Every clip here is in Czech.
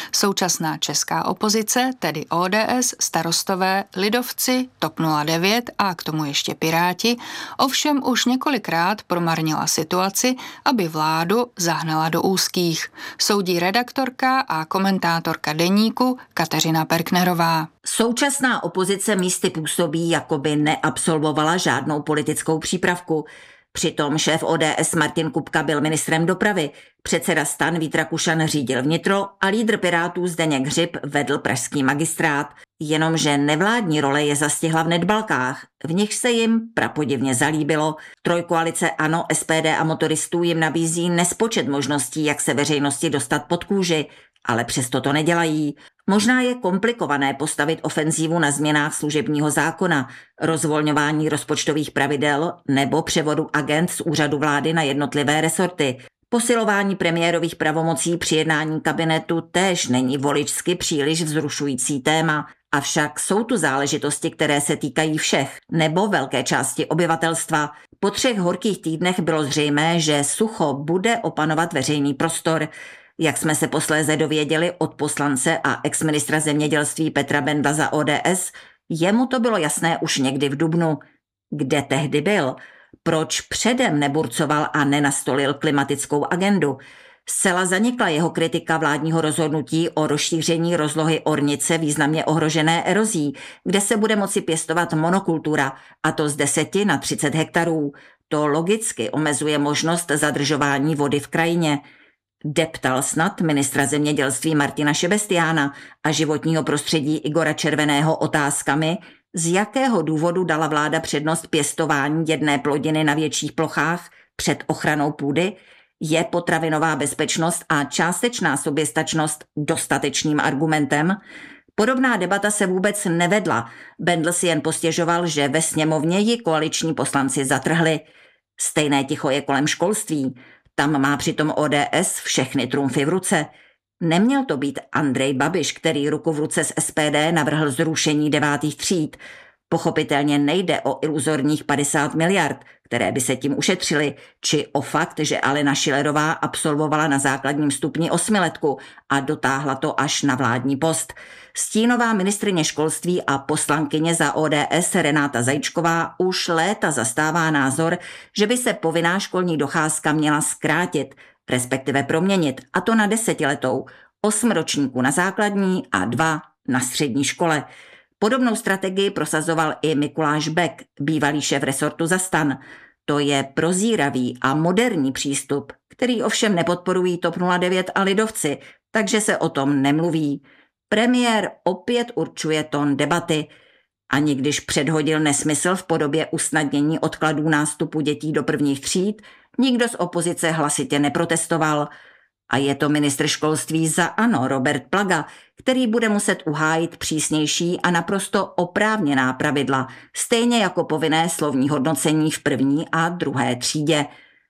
Současná česká opozice, tedy ODS, Starostové, Lidovci, TOP 09 a k tomu ještě Piráti, ovšem už několikrát promarnila situaci, aby vládu zahnala do úzkých. Soudí redaktorka a komentátorka Deníku Kateřina Perknerová. Současná opozice místy působí, jako by neabsolvovala žádnou politickou přípravku. Přitom šéf ODS Martin Kupka byl ministrem dopravy, předseda STAN Vít Rakušan řídil vnitro a lídr Pirátů Zdeněk Hřib vedl pražský magistrát. Jenomže nevládní role je zastihla v nedbalkách, v nich se jim prapodivně zalíbilo. Trojkoalice ANO, SPD a motoristů jim nabízí nespočet možností, jak se veřejnosti dostat pod kůži, ale přesto to nedělají. Možná je komplikované postavit ofenzívu na změnách služebního zákona, rozvolňování rozpočtových pravidel nebo převodu agent z úřadu vlády na jednotlivé resorty. Posilování premiérových pravomocí při jednání kabinetu též není voličsky příliš vzrušující téma. Avšak jsou tu záležitosti, které se týkají všech nebo velké části obyvatelstva. Po 3 horkých týdnech bylo zřejmé, že sucho bude opanovat veřejný prostor. Jak jsme se posléze dověděli od poslance a exministra zemědělství Petra Bendla za ODS, jemu to bylo jasné už někdy v dubnu. Kde tehdy byl? Proč předem neburcoval a nenastolil klimatickou agendu? Zcela zanikla jeho kritika vládního rozhodnutí o rozšíření rozlohy ornice významně ohrožené erozí, kde se bude moci pěstovat monokultura, a to z 10 na 30 hektarů. To logicky omezuje možnost zadržování vody v krajině. Deptal snad ministra zemědělství Martina Šebestiána a životního prostředí Igora Červeného otázkami, z jakého důvodu dala vláda přednost pěstování jedné plodiny na větších plochách před ochranou půdy, je potravinová bezpečnost a částečná soběstačnost dostatečným argumentem. Podobná debata se vůbec nevedla. Bendl si jen postěžoval, že ve sněmovně ji koaliční poslanci zatrhli. Stejné ticho je kolem školství. Tam má přitom ODS všechny trumfy v ruce. Neměl to být Andrej Babiš, který ruku v ruce s SPD navrhl zrušení 9. tříd. Pochopitelně nejde o iluzorních 50 miliard, které by se tím ušetřily, či o fakt, že Alena Schillerová absolvovala na základním stupni 8letku a dotáhla to až na vládní post. Stínová ministryně školství a poslankyně za ODS Renáta Zajíčková už léta zastává názor, že by se povinná školní docházka měla zkrátit, respektive proměnit, a to na 10letou, 8 ročníků na základní a 2 na střední škole. Podobnou strategii prosazoval i Mikuláš Bek, bývalý šéf resortu za STAN. To je prozíravý a moderní přístup, který ovšem nepodporují TOP 09 a lidovci, takže se o tom nemluví. Premiér opět určuje tón debaty. Ani když předhodil nesmysl v podobě usnadnění odkladů nástupu dětí do 1. tříd, nikdo z opozice hlasitě neprotestoval. A je to ministr školství za ANO Robert Plaga, který bude muset uhájit přísnější a naprosto oprávněná pravidla, stejně jako povinné slovní hodnocení v 1. a 2. třídě.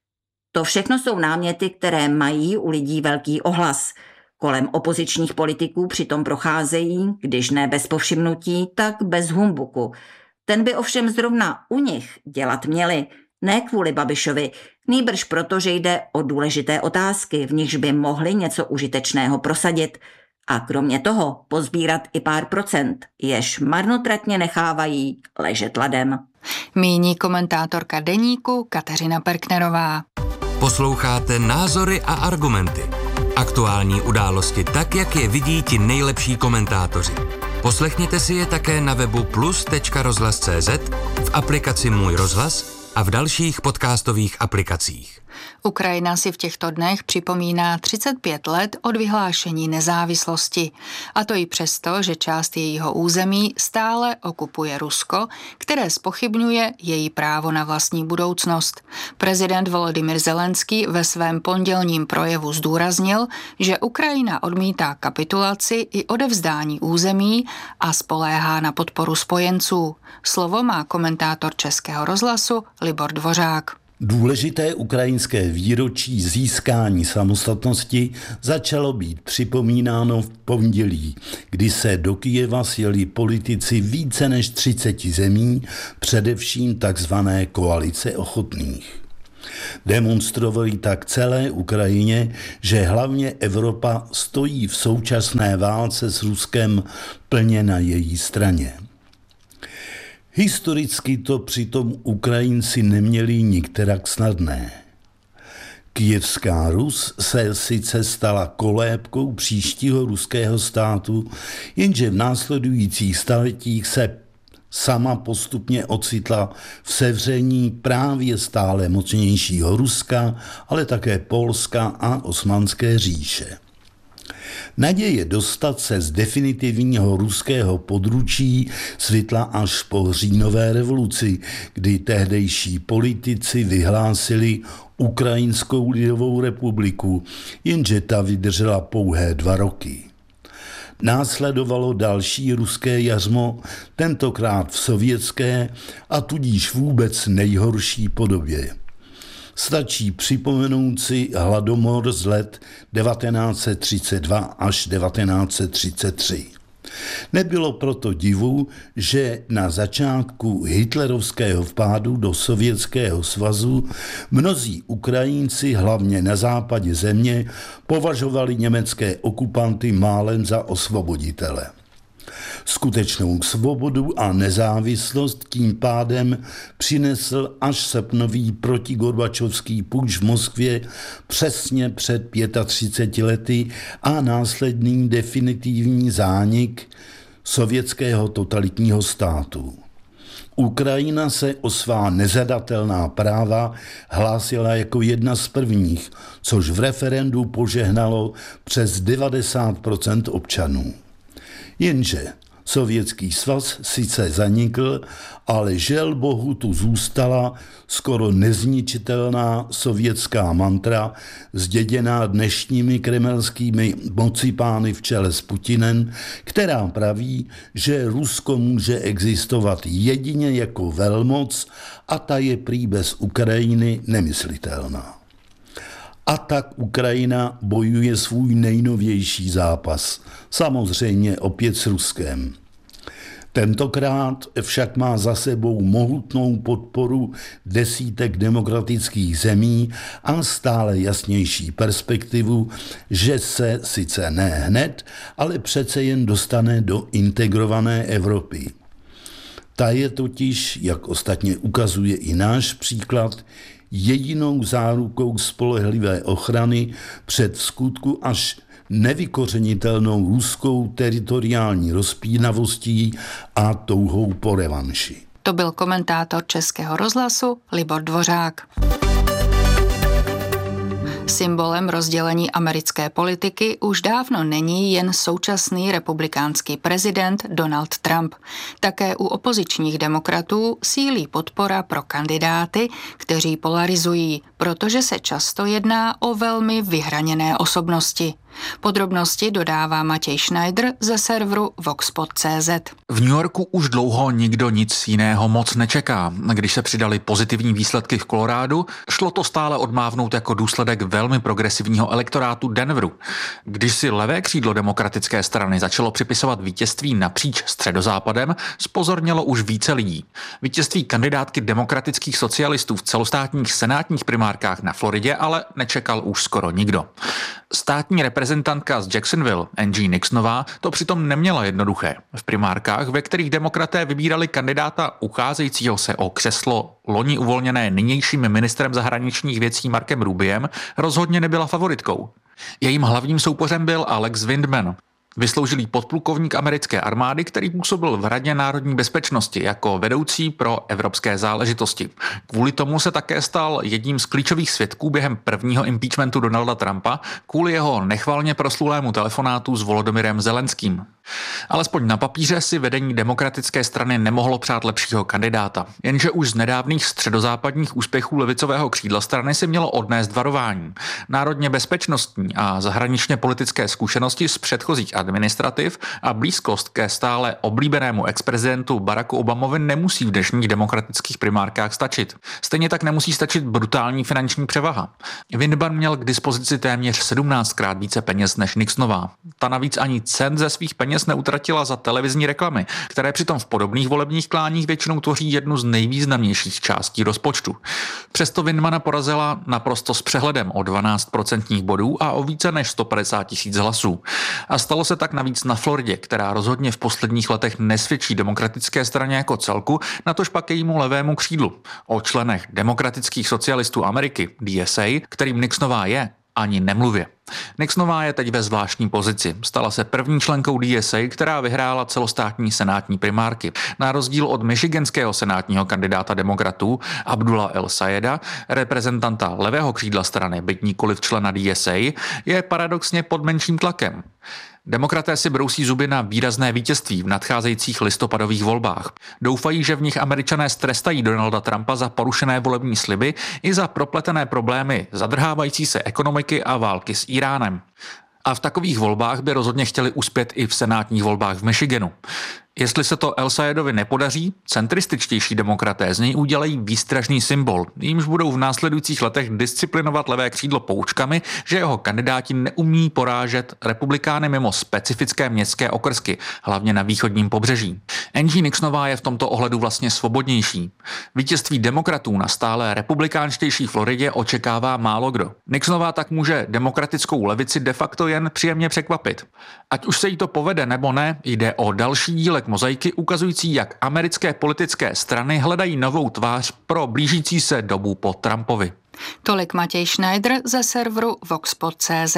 To všechno jsou náměty, které mají u lidí velký ohlas. Kolem opozičních politiků přitom procházejí, když ne bez povšimnutí, tak bez humbuku. Ten by ovšem zrovna u nich dělat měli, ne kvůli Babišovi, nýbrž proto, že jde o důležité otázky, v nichž by mohli něco užitečného prosadit a kromě toho pozbírat i pár procent, jež marnotratně nechávají ležet ladem. Míní komentátorka Deníku Kateřina Perknerová. Posloucháte Názory a argumenty. Aktuální události tak, jak je vidí ti nejlepší komentátoři. Poslechněte si je také na webu plus.rozhlas.cz, v aplikaci Můj rozhlas a v dalších podcastových aplikacích. Ukrajina si v těchto dnech připomíná 35 let od vyhlášení nezávislosti. A to i přesto, že část jejího území stále okupuje Rusko, které zpochybňuje její právo na vlastní budoucnost. Prezident Volodymyr Zelenský ve svém pondělním projevu zdůraznil, že Ukrajina odmítá kapitulaci i odevzdání území a spoléhá na podporu spojenců. Slovo má komentátor Českého rozhlasu Libor Dvořák. Důležité ukrajinské výročí získání samostatnosti začalo být připomínáno v pondělí, kdy se do Kyjeva sjeli politici více než 30 zemí, především takzvané koalice ochotných. Demonstrovali tak celé Ukrajině, že hlavně Evropa stojí v současné válce s Ruskem plně na její straně. Historicky to přitom Ukrajinci neměli nikterak snadné. Kyjevská Rus se sice stala kolébkou příštího ruského státu, jenže v následujících staletích se sama postupně ocitla v sevření právě stále mocnějšího Ruska, ale také Polska a Osmanské říše. Naděje dostat se z definitivního ruského područí svitla až po říjnové revoluci, kdy tehdejší politici vyhlásili Ukrajinskou lidovou republiku, jenže ta vydržela pouhé 2 roky. Následovalo další ruské jařmo, tentokrát v sovětské a tudíž vůbec nejhorší podobě. Stačí připomenout si hladomor z let 1932 až 1933. Nebylo proto divu, že na začátku hitlerovského vpádu do Sovětského svazu mnozí Ukrajinci, hlavně na západě země, považovali německé okupanty málem za osvoboditele. Skutečnou svobodu a nezávislost tím pádem přinesl až srpnový protigorbačovský puč v Moskvě přesně před 35 lety a následný definitivní zánik sovětského totalitního státu. Ukrajina se o svá nezadatelná práva hlásila jako jedna z prvních, což v referendu požehnalo přes 90% občanů. Jenže Sovětský svaz sice zanikl, ale žel bohu tu zůstala skoro nezničitelná sovětská mantra, zděděná dnešními kremelskými mocipány v čele s Putinem, která praví, že Rusko může existovat jedině jako velmoc a ta je prý bez Ukrajiny nemyslitelná. A tak Ukrajina bojuje svůj nejnovější zápas, samozřejmě opět s Ruskem. Tentokrát však má za sebou mohutnou podporu desítek demokratických zemí a stále jasnější perspektivu, že se sice ne hned, ale přece jen dostane do integrované Evropy. Ta je totiž, jak ostatně ukazuje i náš příklad, jedinou zárukou spolehlivé ochrany před vskutku až nevykořenitelnou ruskou teritoriální rozpínavostí a touhou po revanši. To byl komentátor Českého rozhlasu Libor Dvořák. Symbolem rozdělení americké politiky už dávno není jen současný republikánský prezident Donald Trump. Také u opozičních demokratů sílí podpora pro kandidáty, kteří polarizují, protože se často jedná o velmi vyhraněné osobnosti. Podrobnosti dodává Matěj Schneider ze serveru Voxpod.cz. V New Yorku už dlouho nikdo nic jiného moc nečeká. Když se přidali pozitivní výsledky v Kolorádu, šlo to stále odmávnout jako důsledek velmi progresivního elektorátu Denveru. Když si levé křídlo demokratické strany začalo připisovat vítězství napříč středozápadem, zpozornělo už více lidí. Vítězství kandidátky demokratických socialistů v celostátních senátních primárkách na Floridě ale nečekal už skoro nikdo. Státní reprezentantka z Jacksonville, Angie Nixonová, to přitom neměla jednoduché. V primárkách, ve kterých demokraté vybírali kandidáta ucházejícího se o křeslo loni uvolněné nynějším ministrem zahraničních věcí Markem Rubiem, rozhodně nebyla favoritkou. Jejím hlavním soupeřem byl Alex Windman, vysloužilý podplukovník americké armády, který působil v Radě národní bezpečnosti jako vedoucí pro evropské záležitosti. Kvůli tomu se také stal jedním z klíčových svědků během prvního impeachmentu Donalda Trumpa kvůli jeho nechvalně proslulému telefonátu s Volodymyrem Zelenským. Alespoň na papíře si vedení demokratické strany nemohlo přát lepšího kandidáta, jenže už z nedávných středozápadních úspěchů levicového křídla strany si mělo odnést varování. Národně bezpečnostní a zahraničně politické zkušenosti z předchozích administrativ a blízkost ke stále oblíbenému exprezidentu Baracku Obamovi nemusí v dnešních demokratických primárkách stačit. Stejně tak nemusí stačit brutální finanční převaha. Windman měl k dispozici téměř 17krát více peněz než Nixonová. Ta navíc ani cent ze svých peněz peněz neutratila za televizní reklamy, které přitom v podobných volebních kláních většinou tvoří jednu z nejvýznamnějších částí rozpočtu. Přesto Windmana porazila naprosto s přehledem o 12% bodů a o více než 150 000 hlasů. A stalo se tak navíc na Floridě, která rozhodně v posledních letech nesvědčí demokratické straně jako celku, natož pak jejímu levému křídlu. O členech demokratických socialistů Ameriky, DSA, kterým Nixonová je, ani nemluvě. Nixonová je teď ve zvláštní pozici. Stala se první členkou DSA, která vyhrála celostátní senátní primárky. Na rozdíl od michiganského senátního kandidáta demokratů Abdula El Sayeda, reprezentanta levého křídla strany, byť nikoliv člena DSA, je paradoxně pod menším tlakem. Demokraté si brousí zuby na výrazné vítězství v nadcházejících listopadových volbách. Doufají, že v nich Američané strestají Donalda Trumpa za porušené volební sliby i za propletené problémy zadrhávající se ekonomiky a války s Iránem. A v takových volbách by rozhodně chtěli uspět i v senátních volbách v Michiganu. Jestli se to El Sayedovi nepodaří, centrističtější demokraté z něj udělají výstražný symbol, jímž budou v následujících letech disciplinovat levé křídlo poučkami, že jeho kandidáti neumí porážet republikány mimo specifické městské okrsky, hlavně na východním pobřeží. Angie Nixonová je v tomto ohledu vlastně svobodnější. Vítězství demokratů na stále republikánštější Floridě očekává málo kdo. Nixonová tak může demokratickou levici de facto jen příjemně překvapit. Ať už se jí to povede nebo ne, jde o další dílek mozaiky ukazující, jak americké politické strany hledají novou tvář pro blížící se dobu po Trumpovi. Tolik Matěj Schneider ze serveru Voxpod.cz.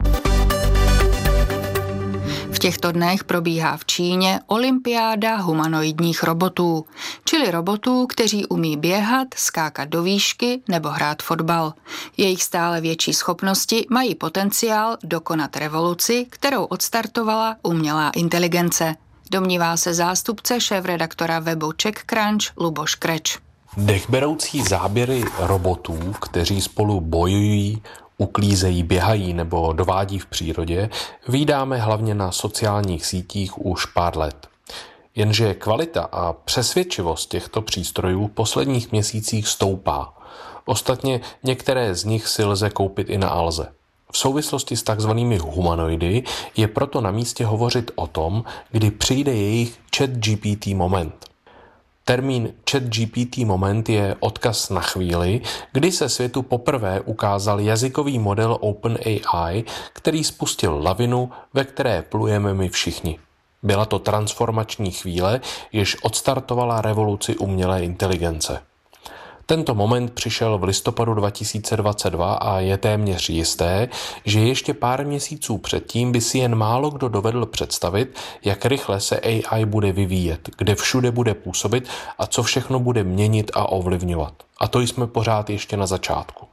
V těchto dnech probíhá v Číně olympiáda humanoidních robotů, čili robotů, kteří umí běhat, skákat do výšky nebo hrát fotbal. Jejich stále větší schopnosti mají potenciál dokonat revoluci, kterou odstartovala umělá inteligence. Domnívá se zástupce šéfredaktora webu CzechCrunch Luboš Kreč. Dechberoucí záběry robotů, kteří spolu bojují, uklízejí, běhají nebo dovádí v přírodě, vídáme hlavně na sociálních sítích už pár let. Jenže kvalita a přesvědčivost těchto přístrojů v posledních měsících stoupá. Ostatně některé z nich si lze koupit i na Alze. V souvislosti s takzvanými humanoidy je proto na místě hovořit o tom, kdy přijde jejich ChatGPT moment. Termín ChatGPT moment je odkaz na chvíli, kdy se světu poprvé ukázal jazykový model OpenAI, který spustil lavinu, ve které plujeme my všichni. Byla to transformační chvíle, jež odstartovala revoluci umělé inteligence. Tento moment přišel v listopadu 2022 a je téměř jisté, že ještě pár měsíců předtím by si jen málo kdo dovedl představit, jak rychle se AI bude vyvíjet, kde všude bude působit a co všechno bude měnit a ovlivňovat. A to jsme pořád ještě na začátku.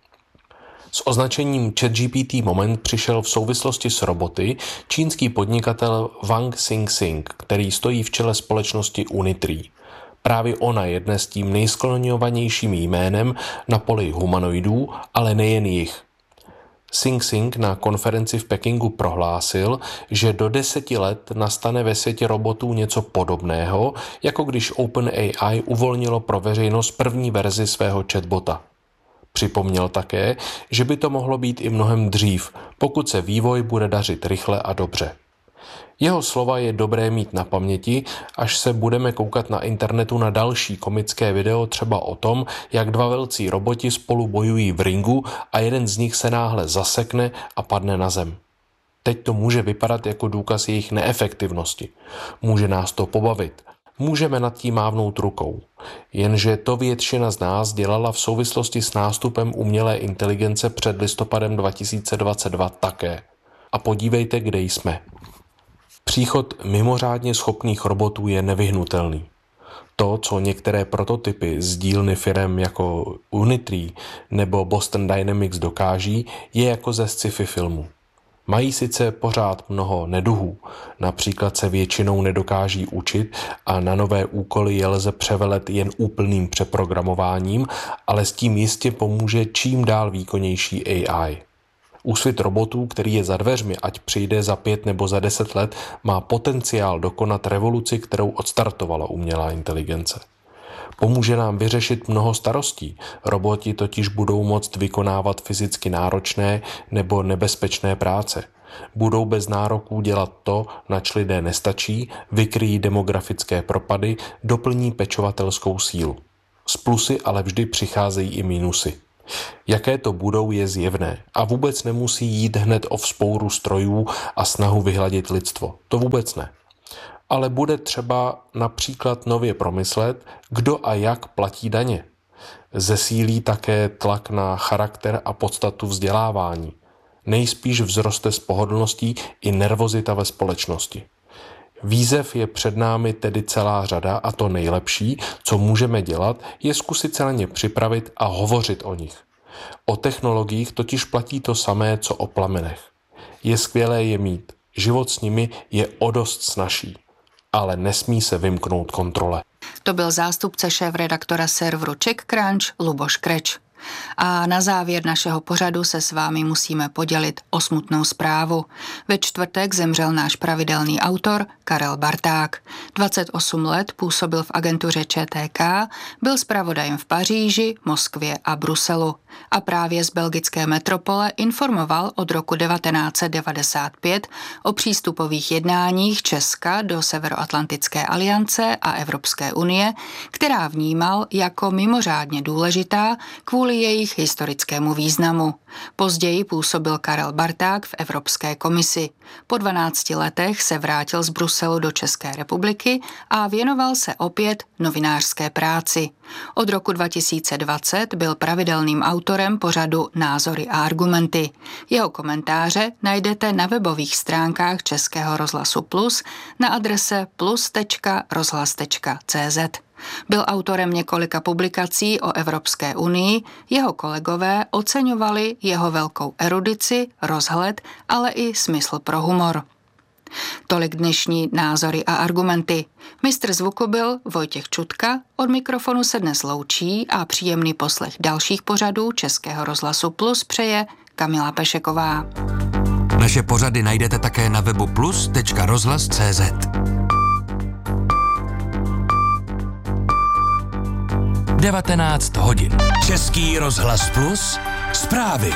S označením ChatGPT moment přišel v souvislosti s roboty čínský podnikatel Wang Xing, který stojí v čele společnosti Unitree. Právě ona je dnes tím nejskloňovanějším jménem na poli humanoidů, ale nejen jich. Xing na konferenci v Pekingu prohlásil, že do 10 let nastane ve světě robotů něco podobného, jako když OpenAI uvolnilo pro veřejnost první verzi svého chatbota. Připomněl také, že by to mohlo být i mnohem dřív, pokud se vývoj bude dařit rychle a dobře. Jeho slova je dobré mít na paměti, až se budeme koukat na internetu na další komické video třeba o tom, jak dva velcí roboti spolu bojují v ringu a jeden z nich se náhle zasekne a padne na zem. Teď to může vypadat jako důkaz jejich neefektivnosti. Může nás to pobavit. Můžeme nad tím mávnout rukou. Jenže to většina z nás dělala v souvislosti s nástupem umělé inteligence před listopadem 2022 také. A podívejte, kde jsme. Příchod mimořádně schopných robotů je nevyhnutelný. To, co některé prototypy z dílny firem jako Unitree nebo Boston Dynamics dokáží, je jako ze sci-fi filmu. Mají sice pořád mnoho neduhů, například se většinou nedokáží učit a na nové úkoly je lze převelet jen úplným přeprogramováním, ale s tím jistě pomůže čím dál výkonnější AI. Úsvit robotů, který je za dveřmi, ať přijde za 5 nebo za 10 let, má potenciál dokonat revoluci, kterou odstartovala umělá inteligence. Pomůže nám vyřešit mnoho starostí. Roboti totiž budou moct vykonávat fyzicky náročné nebo nebezpečné práce. Budou bez nároků dělat to, nač lidé nestačí, vykryjí demografické propady, doplní pečovatelskou sílu. S plusy ale vždy přicházejí i mínusy. Jaké to budou, je zjevné a vůbec nemusí jít hned o vzpouru strojů a snahu vyhladit lidstvo. To vůbec ne. Ale bude třeba například nově promyslet, kdo a jak platí daně. Zesílí také tlak na charakter a podstatu vzdělávání. Nejspíš vzroste z pohodlností i nervozita ve společnosti. Výzev je před námi tedy celá řada a to nejlepší, co můžeme dělat, je zkusit se na ně připravit a hovořit o nich. O technologiích totiž platí to samé, co o plamenech. Je skvělé je mít, život s nimi je o dost snazší, ale nesmí se vymknout kontrole. To byl zástupce šéfredaktora serveru CzechCrunch Luboš Kreč. A na závěr našeho pořadu se s vámi musíme podělit o smutnou zprávu. Ve čtvrtek zemřel náš pravidelný autor Karel Barták. 28 let působil v agentuře ČTK, byl zpravodajem v Paříži, Moskvě a Bruselu. A právě z belgické metropole informoval od roku 1995 o přístupových jednáních Česka do Severoatlantické aliance a Evropské unie, která vnímal jako mimořádně důležitá kvůli jejich historickému významu. Později působil Karel Barták v Evropské komisi. Po 12 letech se vrátil z Bruselu do České republiky a věnoval se opět novinářské práci. Od roku 2020 byl pravidelným autorem pořadu Názory a argumenty. Jeho komentáře najdete na webových stránkách Českého rozhlasu Plus na adrese plus.rozhlas.cz. Byl autorem několika publikací o Evropské unii, jeho kolegové oceňovali jeho velkou erudici, rozhled, ale i smysl pro humor. Tolik dnešní názory a argumenty. Mistr zvuku byl Vojtěch Čutka, od mikrofonu se dnes loučí a příjemný poslech dalších pořadů Českého rozhlasu Plus přeje Kamila Pešeková. Naše pořady najdete také na webu plus.rozhlas.cz. 19 hodin. Český rozhlas Plus. Zprávy.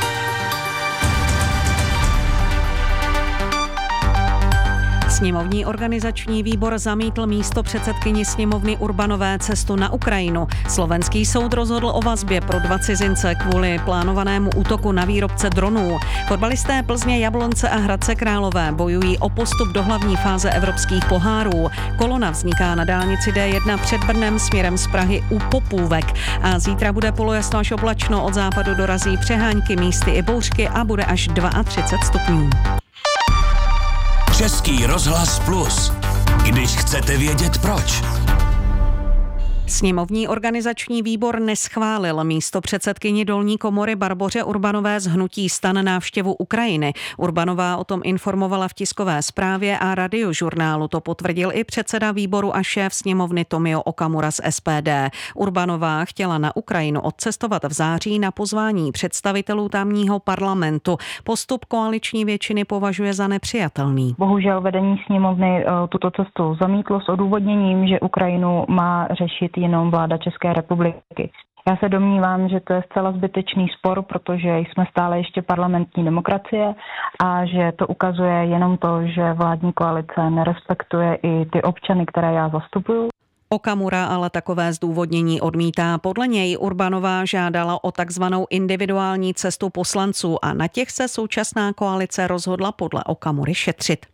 Sněmovní organizační výbor zamítl místopředsedkyni sněmovny Urbanové cestu na Ukrajinu. Slovenský soud rozhodl o vazbě pro 2 cizince kvůli plánovanému útoku na výrobce dronů. Fotbalisté Plzně, Jablonce a Hradce Králové bojují o postup do hlavní fáze evropských pohárů. Kolona vzniká na dálnici D1 před Brnem směrem z Prahy u Popůvek. A zítra bude polojasno až oblačno, od západu dorazí přehánky, místy i bouřky a bude až 32 stupňů. Český rozhlas Plus. Když chcete vědět proč. Sněmovní organizační výbor neschválil místopředsedkyni dolní komory Barboře Urbanové z hnutí STAN návštěvu Ukrajiny. Urbanová o tom informovala v tiskové zprávě a Radiožurnálu. To potvrdil i předseda výboru a šéf sněmovny Tomio Okamura z SPD. Urbanová chtěla na Ukrajinu odcestovat v září na pozvání představitelů tamního parlamentu. Postup koaliční většiny považuje za nepřijatelný. Bohužel vedení sněmovny tuto cestu zamítlo s odůvodněním, že Ukrajinu má řešit jenom vláda České republiky. Já se domnívám, že to je zcela zbytečný spor, protože jsme stále ještě parlamentní demokracie a že to ukazuje jenom to, že vládní koalice nerespektuje i ty občany, které já zastupuju. Okamura ale takové zdůvodnění odmítá. Podle něj Urbanová žádala o takzvanou individuální cestu poslanců a na těch se současná koalice rozhodla podle Okamury šetřit.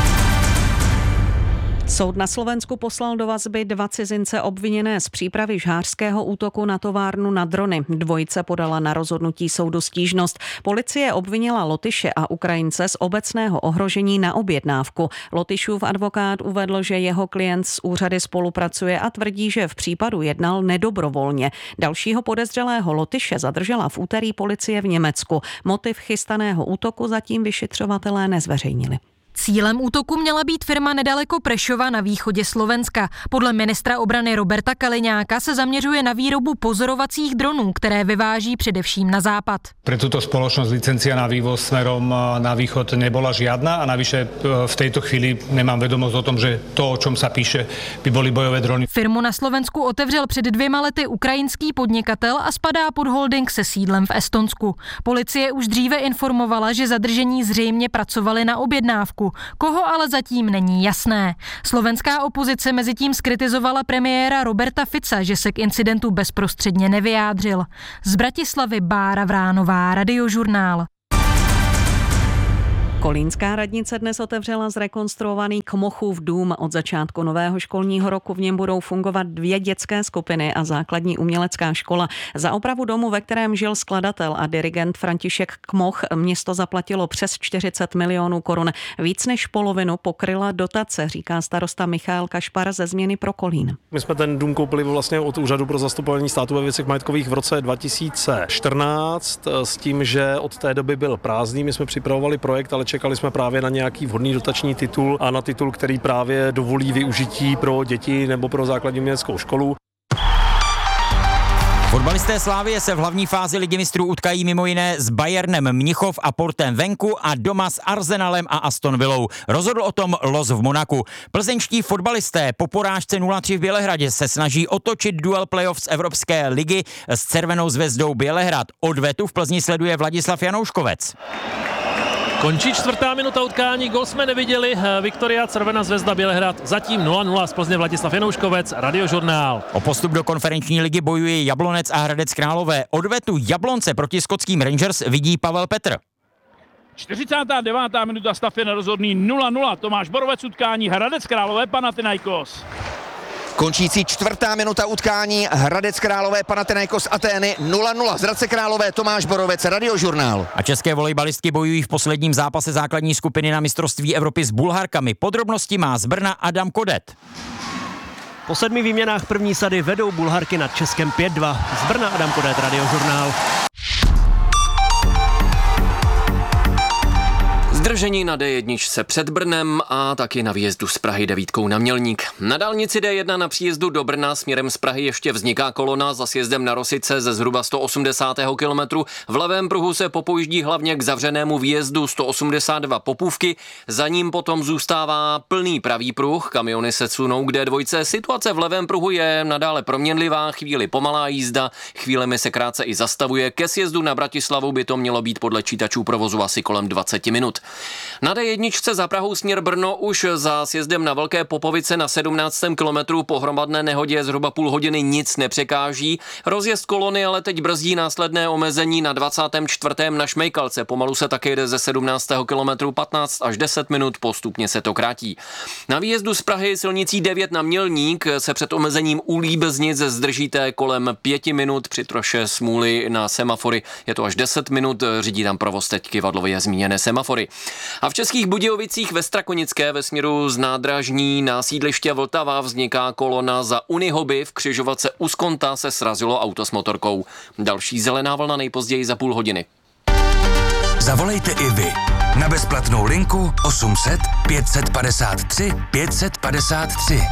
Soud na Slovensku poslal do vazby 2 cizince obviněné z přípravy žhářského útoku na továrnu na drony. Dvojice podala na rozhodnutí soudu stížnost. Policie obvinila Lotyše a Ukrajince z obecného ohrožení na objednávku. Lotyšův advokát uvedl, že jeho klient s úřady spolupracuje a tvrdí, že v případu jednal nedobrovolně. Dalšího podezřelého Lotyše zadržela v úterý policie v Německu. Motiv chystaného útoku zatím vyšetřovatelé nezveřejnili. Cílem útoku měla být firma nedaleko Prešova na východě Slovenska. Podle ministra obrany Roberta Kaliňáka se zaměřuje na výrobu pozorovacích dronů, které vyváží především na západ. Pre túto spoločnosť licencia na vývoz smerom na východ nebola žiadna a navyše v tejto chvíli nemám vedomosť o tom, že to, o čom sa píše, by boli bojové drony. Firmu na Slovensku otevřel před 2 lety ukrajinský podnikatel a spadá pod holding se sídlem v Estonsku. Policie už dříve informovala, že zadržení zřejmě pracovali na objednávku. Koho ale zatím není jasné. Slovenská opozice mezitím skritizovala premiéra Roberta Fica, že se k incidentu bezprostředně nevyjádřil. Z Bratislavy Bára Vránová, Radiožurnál. Kolínská radnice dnes otevřela zrekonstruovaný Kmochův dům. Od začátku nového školního roku v něm budou fungovat 2 dětské skupiny a základní umělecká škola. Za opravu domu, ve kterém žil skladatel a dirigent František Kmoch, město zaplatilo přes 40 milionů korun. Víc než polovinu pokryla dotace, říká starosta Michael Kašpar ze Změny pro Kolín. My jsme ten dům koupili vlastně od Úřadu pro zastupování státu ve věcech majetkových v roce 2014 s tím, že od té doby byl prázdný. My jsme připravovali projekt, ale čekali jsme právě na nějaký vhodný dotační titul a na titul, který právě dovolí využití pro děti nebo pro základní uměleckou školu. Fotbalisté Slavie se v hlavní fázi Ligy mistrů utkají mimo jiné s Bayernem Mnichov a Portem venku a doma s Arsenalem a Aston Villou. Rozhodl o tom los v Monaku. Plzeňští fotbalisté po porážce 0-3 v Bělehradě se snaží otočit duel playoff z Evropské ligy s Červenou zvezdou Bělehrad. Odvetu v Plzni sleduje Vladislav Janouškovec. Končí 4. minuta utkání, gol jsme neviděli, Viktoria Červená zvezda Bělehrad, zatím 0-0 z Plzně. Vladislav Janouškovec, Radiožurnál. O postup do konferenční ligy bojuje Jablonec a Hradec Králové. Odvetu Jablonce proti skotským Rangers vidí Pavel Petr. 49. minuta, stav je nerozhodný 0-0, Tomáš Borovec utkání, Hradec Králové, Panathinaikos. Končící 4. minuta utkání, Hradec Králové, Panathinaikos Atény 0-0, z Hradce Králové Tomáš Borovec, Radiožurnál. A české volejbalistky bojují v posledním zápase základní skupiny na mistrovství Evropy s Bulharkami. Podrobnosti má z Brna Adam Kodet. Po 7 výměnách první sady vedou Bulharky nad Českem 5-2. Z Brna Adam Kodet, Radiožurnál. Zdržení na D1 před Brnem a taky na výjezdu z Prahy 9 na Mělník. Na dálnici D1 na příjezdu do Brna směrem z Prahy ještě vzniká kolona za sjezdem na Rosice ze zhruba 180. kilometru. V levém pruhu se popojíždí hlavně k zavřenému výjezdu 182 Popůvky. Za ním potom zůstává plný pravý pruh, kamiony se sunou k D2. Situace v levém pruhu je nadále proměnlivá, chvíli pomalá jízda, chvílemi se krátce i zastavuje. Ke sjezdu na Bratislavu by to mělo být podle čítačů provozu asi kolem 20 minut. Na D1 za Prahou směr Brno už za sjezdem na Velké Popovice na 17. kilometru po hromadné nehodě zhruba půl hodiny nic nepřekáží. Rozjezd kolony ale teď brzdí následné omezení na 24. na Šmejkalce. Pomalu se také jde ze 17. kilometru 15 až 10 minut, postupně se to krátí. Na výjezdu z Prahy silnicí 9 na Mělník se před omezením u Líbeznic zdržíte kolem 5 minut, při troše smůly na semafory je to až 10 minut, řídí tam provoz teď kyvadlově zmíněné semafory. A v Českých Budějovicích ve Strakonické ve směru z nádražní na sídliště Vltava vzniká kolona za Unihoby, v křižovatce u Skonta se srazilo auto s motorkou. Další zelená vlna nejpozději za půl hodiny. Zavolejte i vy na bezplatnou linku 800 553 553.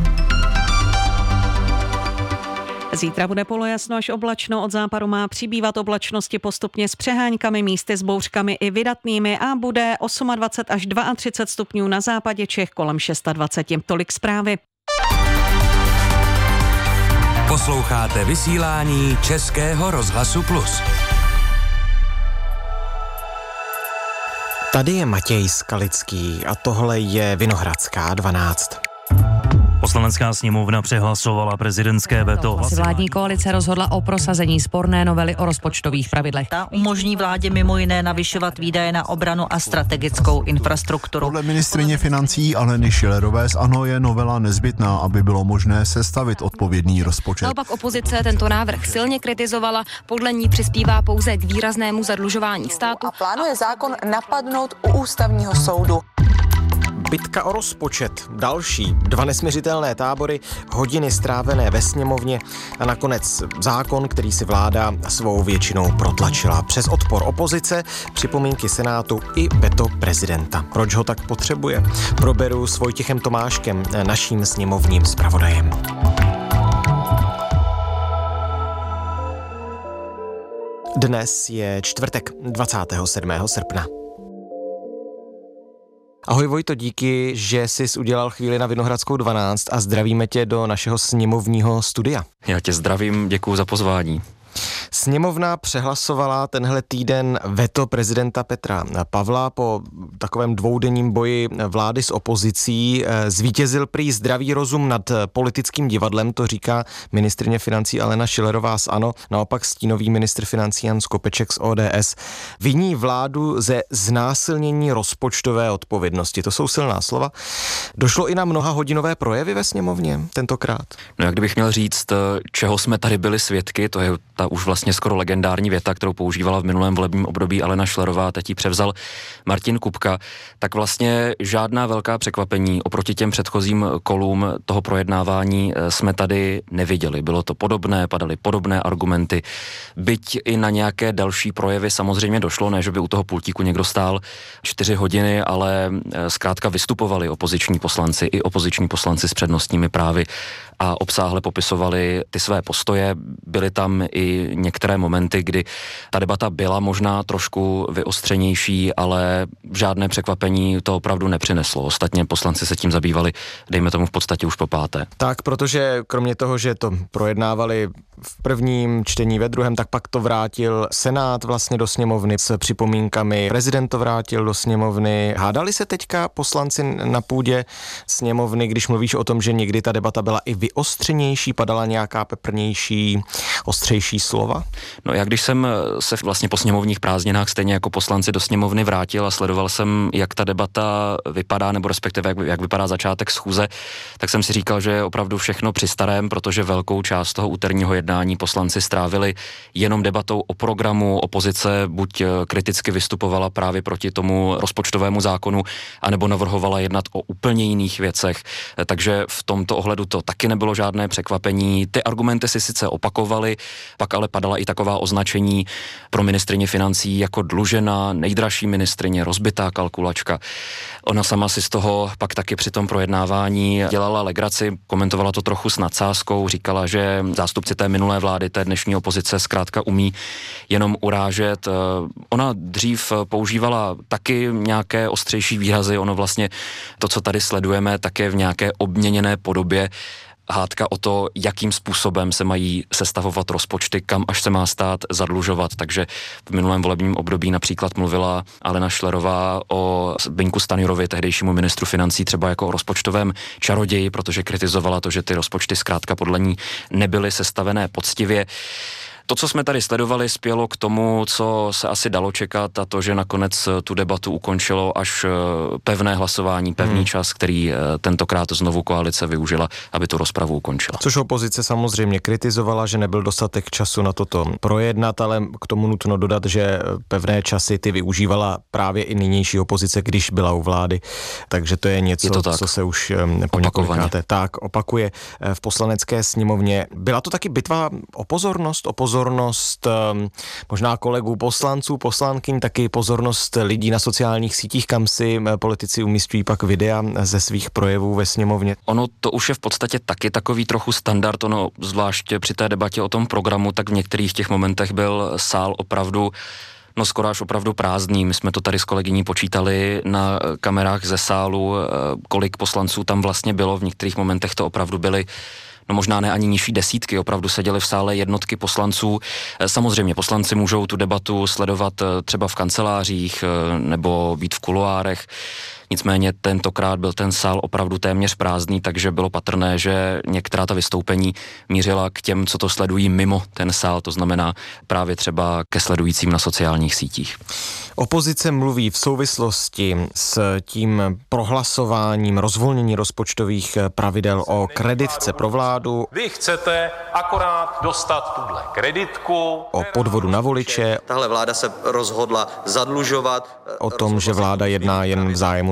Zítra bude polojasno až oblačno, od západu má přibývat oblačnosti postupně s přeháňkami, místy s bouřkami i vydatnými a bude 28 až 32 stupňů na západě Čech, kolem 26. Tolik zprávy. Posloucháte vysílání Českého rozhlasu Plus. Tady je Matěj Skalický a tohle je Vinohradská 12. Poslanecká sněmovna přehlasovala prezidentské veto. Vládní koalice rozhodla o prosazení sporné novely o rozpočtových pravidlech. Ta umožní vládě mimo jiné navyšovat výdaje na obranu a strategickou infrastrukturu. Podle ministryně financí Aleny Schillerové z ANO je novela nezbytná, aby bylo možné sestavit odpovědný rozpočet. Naopak opozice tento návrh silně kritizovala, podle ní přispívá pouze k výraznému zadlužování státu. A plánuje zákon napadnout u ústavního soudu. Bitka o rozpočet, další 2 nesmiřitelné tábory, hodiny strávené ve sněmovně a nakonec zákon, který si vláda svou většinou protlačila. Přes odpor opozice, připomínky Senátu i veto prezidenta. Proč ho tak potřebuje? Proberu s Vojtěchem Tomáškem, naším sněmovním zpravodajem. Dnes je čtvrtek, 27. srpna. Ahoj Vojto, díky, že jsi udělal chvíli na Vinohradskou 12 a zdravíme tě do našeho sněmovního studia. Já tě zdravím, děkuju za pozvání. Sněmovna přehlasovala tenhle týden veto prezidenta Petra Pavla. Po takovém dvoudenním boji vlády s opozicí zvítězil prý zdravý rozum nad politickým divadlem, to říká ministryně financí Alena Schillerová z ANO. Naopak stínový ministr financí Jan Skopeček z ODS viní vládu ze znásilnění rozpočtové odpovědnosti. To jsou silná slova. Došlo i na mnohahodinové projevy ve sněmovně tentokrát. No jak kdybych měl říct, čeho jsme tady byli svědky, to je ta už vlastně skoro legendární věta, kterou používala v minulém volebním období Alena Schillerová, teď ji převzal Martin Kupka, tak vlastně žádná velká překvapení oproti těm předchozím kolům toho projednávání jsme tady neviděli. Bylo to podobné, padaly podobné argumenty, byť i na nějaké další projevy samozřejmě došlo, ne, že by u toho pultíku někdo stál 4 hodiny, ale zkrátka vystupovali opoziční poslanci i opoziční poslanci s přednostními právy a obsáhle popisovali ty své postoje. Byly tam i některé momenty, kdy ta debata byla možná trošku vyostřenější, ale žádné překvapení to opravdu nepřineslo. Ostatně poslanci se tím zabývali, dejme tomu v podstatě už po 5. Tak, protože kromě toho, že to projednávali v prvním čtení, ve druhém, tak pak to vrátil Senát vlastně do sněmovny s připomínkami. Prezident to vrátil do sněmovny. Hádali se teďka poslanci na půdě sněmovny, když mluvíš o tom, že někdy ta debata byla i vyostřenější, padala nějaká peprnější, ostřejší slova? No já když jsem se vlastně po sněmovních prázdninách stejně jako poslanci do sněmovny vrátil a sledoval jsem, jak ta debata vypadá, nebo respektive jak vypadá začátek schůze, tak jsem si říkal, že je opravdu všechno při starém, protože velkou část toho úterního jednání poslanci strávili jenom debatou o programu. Opozice buď kriticky vystupovala právě proti tomu rozpočtovému zákonu, anebo navrhovala jednat o úplně jiných věcech. Takže v tomto ohledu to taky nebylo žádné překvapení. Ty argumenty si sice opakovaly, pak ale padala i taková označení pro ministryni financí jako dlužená, nejdražší ministryně, rozbitá kalkulačka. Ona sama si z toho pak taky při tom projednávání dělala legraci, komentovala to trochu s nadsázkou, říkala, že zástupci té minulé vlády, té dnešní opozice zkrátka umí jenom urážet. Ona dřív používala taky nějaké ostřejší výrazy, ono vlastně to, co tady sledujeme, také v nějaké obměněné podobě. Hádka o to, jakým způsobem se mají sestavovat rozpočty, kam až se má stát zadlužovat. Takže v minulém volebním období například mluvila Alena Schillerová o Zbyňku Stanjurovi, tehdejšímu ministru financí, třeba jako o rozpočtovém čaroději, protože kritizovala to, že ty rozpočty zkrátka podle ní nebyly sestavené poctivě. To, co jsme tady sledovali, spělo k tomu, co se asi dalo čekat, a to, že nakonec tu debatu ukončilo až pevné hlasování, pevný čas, který tentokrát znovu koalice využila, aby tu rozpravu ukončila. Což opozice samozřejmě kritizovala, že nebyl dostatek času na toto projednat, ale k tomu nutno dodat, že pevné časy ty využívala právě i nynější opozice, když byla u vlády. Takže to je něco, co se už po několikáté tak opakuje v poslanecké sněmovně. Byla to taky bitva o pozornost možná kolegů poslanců, poslankyň, taky pozornost lidí na sociálních sítích, kam si politici umístují pak videa ze svých projevů ve sněmovně. Ono to už je v podstatě taky takový trochu standard, ono zvlášť při té debatě o tom programu, tak v některých těch momentech byl sál opravdu skoro až opravdu prázdný. My jsme to tady s kolegyní počítali na kamerách ze sálu, kolik poslanců tam vlastně bylo. V některých momentech to opravdu byly možná ne ani nižší desítky, opravdu seděly v sále jednotky poslanců. Samozřejmě poslanci můžou tu debatu sledovat třeba v kancelářích nebo být v kuloárech. Nicméně tentokrát byl ten sál opravdu téměř prázdný, takže bylo patrné, že některá ta vystoupení mířila k těm, co to sledují mimo ten sál, to znamená právě třeba ke sledujícím na sociálních sítích. Opozice mluví v souvislosti s tím prohlasováním rozvolnění rozpočtových pravidel o kreditce pro vládu. Vy chcete akorát dostat tuhle kreditku. O podvodu na voliče. Tahle vláda se rozhodla zadlužovat. O tom, že vláda jedná jen v zájmu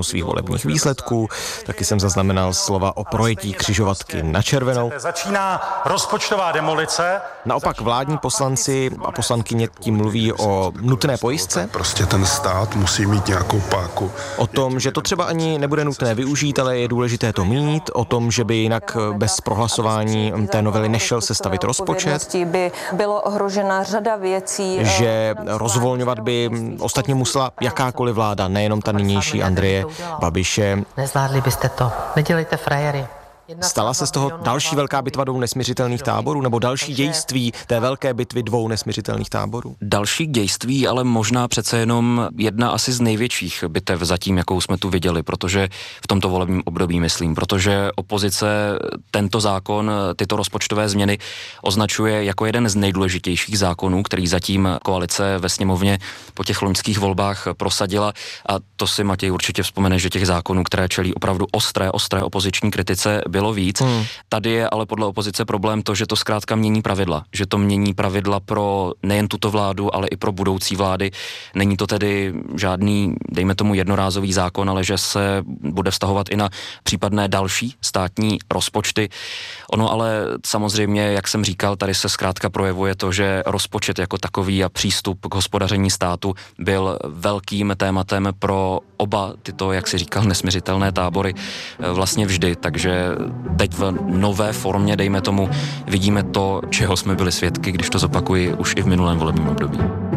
svých volebních výsledků, taky jsem zaznamenal slova o projetí křižovatky na červenou. Začíná rozpočtová demolice. Naopak vládní poslanci a poslankyně tím mluví o nutné pojistce. Prostě ten stát musí mít nějakou páku. O tom, že to třeba ani nebude nutné využít, ale je důležité to mít, o tom, že by jinak bez prohlasování té novely nešel sestavit rozpočet, by bylo ohrožena řada věcí, že rozvolňovat by ostatně musela jakákoliv vláda, nejenom ta nynější Andreje Babiše. Nezvládli byste to, nedělejte frajery. Stala se z toho další velká bitva dvou nesmiřitelných táborů, nebo další dějství té velké bitvy dvou nesmiřitelných táborů? Další dějství, ale možná přece jenom jedna asi z největších bitev zatím, jakou jsme tu viděli, protože v tomto volebním období myslím, protože opozice tento zákon, tyto rozpočtové změny označuje jako jeden z nejdůležitějších zákonů, který zatím koalice ve sněmovně po těch loňských volbách prosadila, a to si Matěj určitě vzpomene, že těch zákonů, které čelí opravdu ostré opoziční kritice, bylo víc. Tady je ale podle opozice problém to, že to zkrátka mění pravidla. Že to mění pravidla pro nejen tuto vládu, ale i pro budoucí vlády. Není to tedy žádný, dejme tomu, jednorázový zákon, ale že se bude vztahovat i na případné další státní rozpočty. Ono ale samozřejmě, jak jsem říkal, tady se zkrátka projevuje to, že rozpočet jako takový a přístup k hospodaření státu byl velkým tématem pro oba tyto, jak si říkal, nesmiřitelné tábory vlastně vždy. Takže teď v nové formě, dejme tomu, vidíme to, čeho jsme byli svědky, když to zopakuji, už i v minulém volebním období.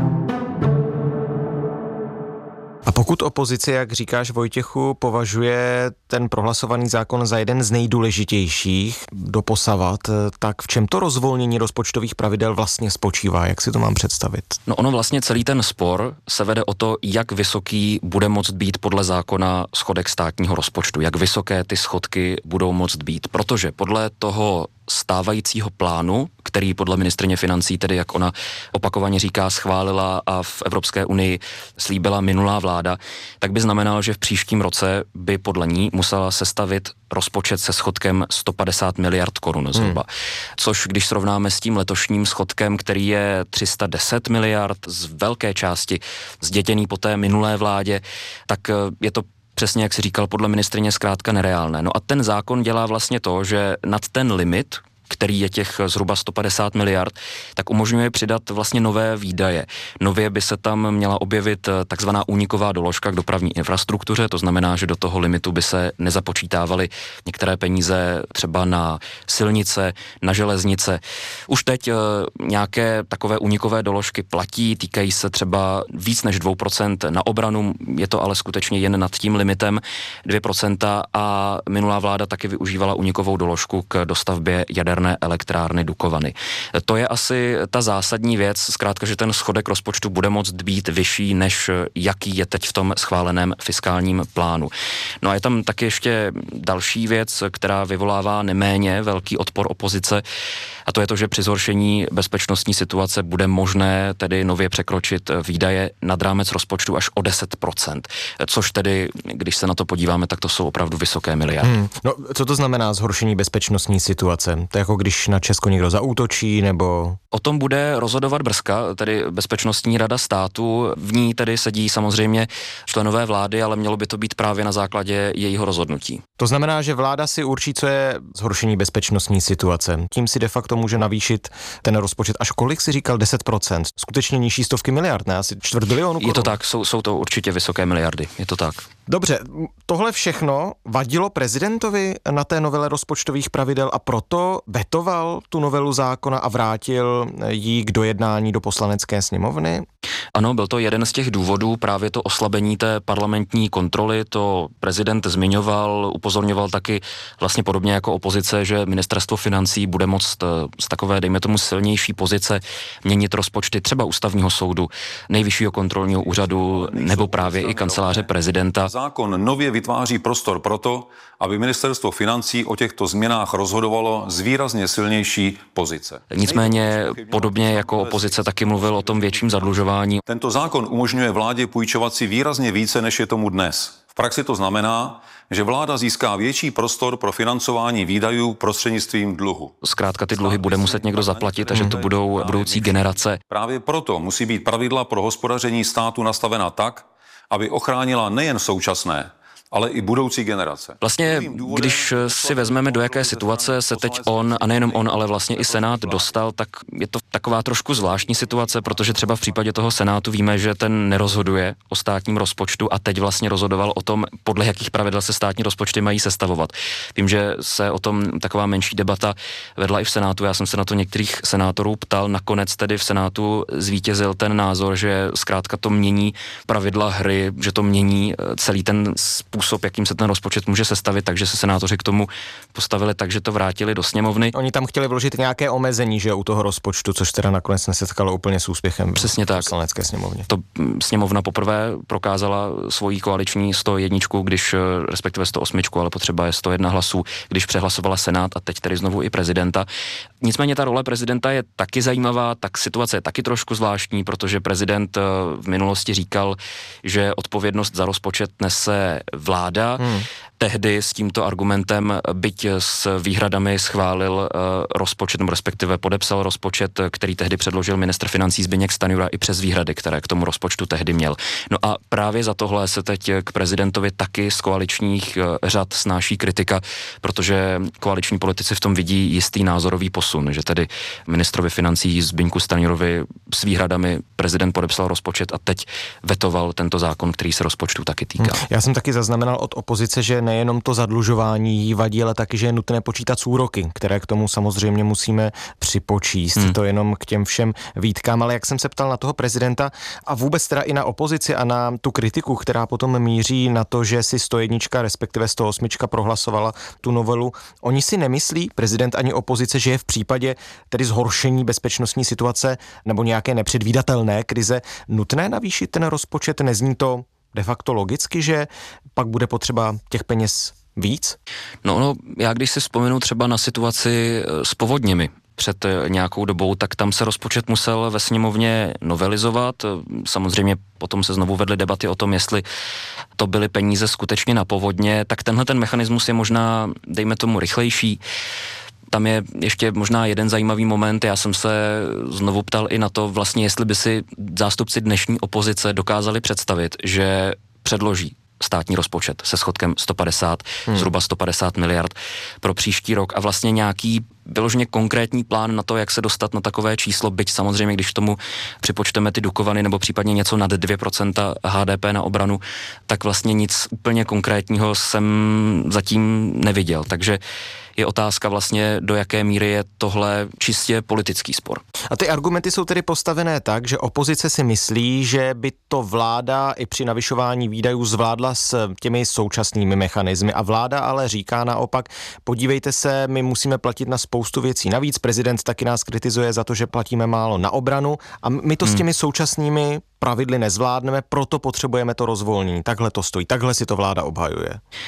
A pokud opozice, jak říkáš Vojtěchu, považuje ten prohlasovaný zákon za jeden z nejdůležitějších doposavat, tak v čem to rozvolnění rozpočtových pravidel vlastně spočívá? Jak si to mám představit? No ono vlastně celý ten spor se vede o to, jak vysoký bude moct být podle zákona schodek státního rozpočtu, jak vysoké ty schodky budou moct být, protože podle toho stávajícího plánu, který podle ministryně financí, tedy jak ona opakovaně říká, schválila a v Evropské unii slíbila minulá vláda, tak by znamenalo, že v příštím roce by podle ní musela sestavit rozpočet se schodkem 150 miliard korun zhruba. Což když srovnáme s tím letošním schodkem, který je 310 miliard z velké části zděděný po té minulé vládě, tak je to přesně, jak si říkal, podle ministryně zkrátka nereálné. No a ten zákon dělá vlastně to, že nad ten limit, který je těch zhruba 150 miliard, tak umožňuje přidat vlastně nové výdaje. Nově by se tam měla objevit takzvaná úniková doložka k dopravní infrastruktuře, to znamená, že do toho limitu by se nezapočítávaly některé peníze třeba na silnice, na železnice. Už teď nějaké takové únikové doložky platí, týkají se třeba víc než 2% na obranu, je to ale skutečně jen nad tím limitem 2% a minulá vláda taky využívala únikovou doložku k dostavbě jaderné elektrárny Dukovany. To je asi ta zásadní věc, zkrátka, že ten schodek rozpočtu bude moct být vyšší, než jaký je teď v tom schváleném fiskálním plánu. No a je tam taky ještě další věc, která vyvolává neméně velký odpor opozice, a to je to, že při zhoršení bezpečnostní situace bude možné tedy nově překročit výdaje nad rámec rozpočtu až o 10%, což tedy, když se na to podíváme, tak to jsou opravdu vysoké miliardy. No, co to znamená zhoršení bezpečnostní situace? To je jako když na Česko někdo zaútočí, nebo... O tom bude rozhodovat BRZka, tedy Bezpečnostní rada státu. V ní tedy sedí samozřejmě členové vlády, ale mělo by to být právě na základě jejího rozhodnutí. To znamená, že vláda si určí, co je zhoršení bezpečnostní situace. Tím si de facto může navýšit ten rozpočet až kolik si říkal, 10%. Skutečně nižší stovky miliard, ne? Asi 250 milionů korun. Je to tak, jsou to určitě vysoké miliardy, je to tak. Dobře, tohle všechno vadilo prezidentovi na té novele rozpočtových pravidel a proto vetoval tu novelu zákona a vrátil ji k dojednání do poslanecké sněmovny? Ano, byl to jeden z těch důvodů, právě to oslabení té parlamentní kontroly, to prezident zmiňoval, upozorňoval taky vlastně podobně jako opozice, že ministerstvo financí bude moct z takové, dejme tomu, silnější pozice měnit rozpočty třeba ústavního soudu, nejvyššího kontrolního úřadu nebo právě i kanceláře prezidenta. Zákon nově vytváří prostor proto, aby ministerstvo financí o těchto změnách rozhodovalo z výrazně silnější pozice. Nicméně podobně jako opozice taky mluvil o tom větším zadlužování. Tento zákon umožňuje vládě půjčovat si výrazně více, než je tomu dnes. V praxi to znamená, že vláda získá větší prostor pro financování výdajů prostřednictvím dluhu. Zkrátka ty dluhy bude muset někdo zaplatit a že to budou budoucí generace. Právě proto musí být pravidla pro hospodaření státu nastavena tak, aby ochránila nejen současné, ale i budoucí generace. Vlastně, když si vezmeme, do jaké situace se teď on, a nejenom on, ale vlastně i Senát dostal, tak je to taková trošku zvláštní situace, protože třeba v případě toho Senátu víme, že ten nerozhoduje o státním rozpočtu a teď vlastně rozhodoval o tom, podle jakých pravidel se státní rozpočty mají sestavovat. Vím, že se o tom taková menší debata vedla i v Senátu. Já jsem se na to některých senátorů ptal, nakonec tedy v Senátu zvítězil ten názor, že zkrátka to mění pravidla hry, že to mění celý ten způsob, jakým se ten rozpočet může sestavit, takže se senátoři k tomu postavili tak, že to vrátili do sněmovny. Oni tam chtěli vložit nějaké omezení, že u toho rozpočtu, což teda nakonec nesetkalo úplně s úspěchem. Přesně tak. V Poslanecké sněmovně. To sněmovna poprvé prokázala svoji koaliční 101, když respektive 108, ale potřeba je 101 hlasů, když přehlasovala Senát a teď tedy znovu i prezidenta. Nicméně ta role prezidenta je taky zajímavá, tak situace je taky trošku zvláštní, protože prezident v minulosti říkal, že odpovědnost za rozpočet nese vláda. Tehdy s tímto argumentem, byť s výhradami, schválil rozpočet, nebo respektive podepsal rozpočet, který tehdy předložil ministr financí Zbyněk Stanjura i přes výhrady, které k tomu rozpočtu tehdy měl. No a právě za tohle se teď k prezidentovi taky z koaličních řad snáší kritika, protože koaliční politici v tom vidí jistý názorový posun, že tedy ministrovi financí Zbyňku Stanjurovi s výhradami prezident podepsal rozpočet a teď vetoval tento zákon, který se rozpočtu taky týká. Já jsem taky zaznamenal od opozice, že nejenom to zadlužování jí vadí, ale taky, že je nutné počítat s úroky, které k tomu samozřejmě musíme připočíst. To jenom k těm všem výtkám, ale jak jsem se ptal na toho prezidenta a vůbec teda i na opozici a na tu kritiku, která potom míří na to, že si 101, respektive 108 prohlasovala tu novelu. Oni si nemyslí, prezident ani opozice, že je v případě tedy zhoršení bezpečnostní situace nebo nějaké nepředvídatelné krize nutné navýšit ten rozpočet? Nezní to de facto logicky, že pak bude potřeba těch peněz víc? No, já když si vzpomenu třeba na situaci s povodněmi před nějakou dobou, tak tam se rozpočet musel ve sněmovně novelizovat. Samozřejmě potom se znovu vedly debaty o tom, jestli to byly peníze skutečně na povodně, tak tenhle ten mechanismus je možná, dejme tomu, rychlejší. Tam je ještě možná jeden zajímavý moment, já jsem se znovu ptal i na to vlastně, jestli by si zástupci dnešní opozice dokázali představit, že předloží státní rozpočet se schodkem zhruba 150 miliard pro příští rok a vlastně nějaký vyloženě konkrétní plán na to, jak se dostat na takové číslo, byť samozřejmě, když tomu připočteme ty Dukovany nebo případně něco nad 2% HDP na obranu, tak vlastně nic úplně konkrétního jsem zatím neviděl. Takže je otázka vlastně, do jaké míry je tohle čistě politický spor. A ty argumenty jsou tedy postavené tak, že opozice si myslí, že by to vláda i při navyšování výdajů zvládla s těmi současnými mechanismy a vláda ale říká naopak, podívejte se, my musíme platit na spoustu věcí. Navíc prezident taky nás kritizuje za to, že platíme málo na obranu a my to s těmi současnými pravidly nezvládneme, proto potřebujeme to rozvolnění. Takhle to stojí, takhle si to vláda obhajuje.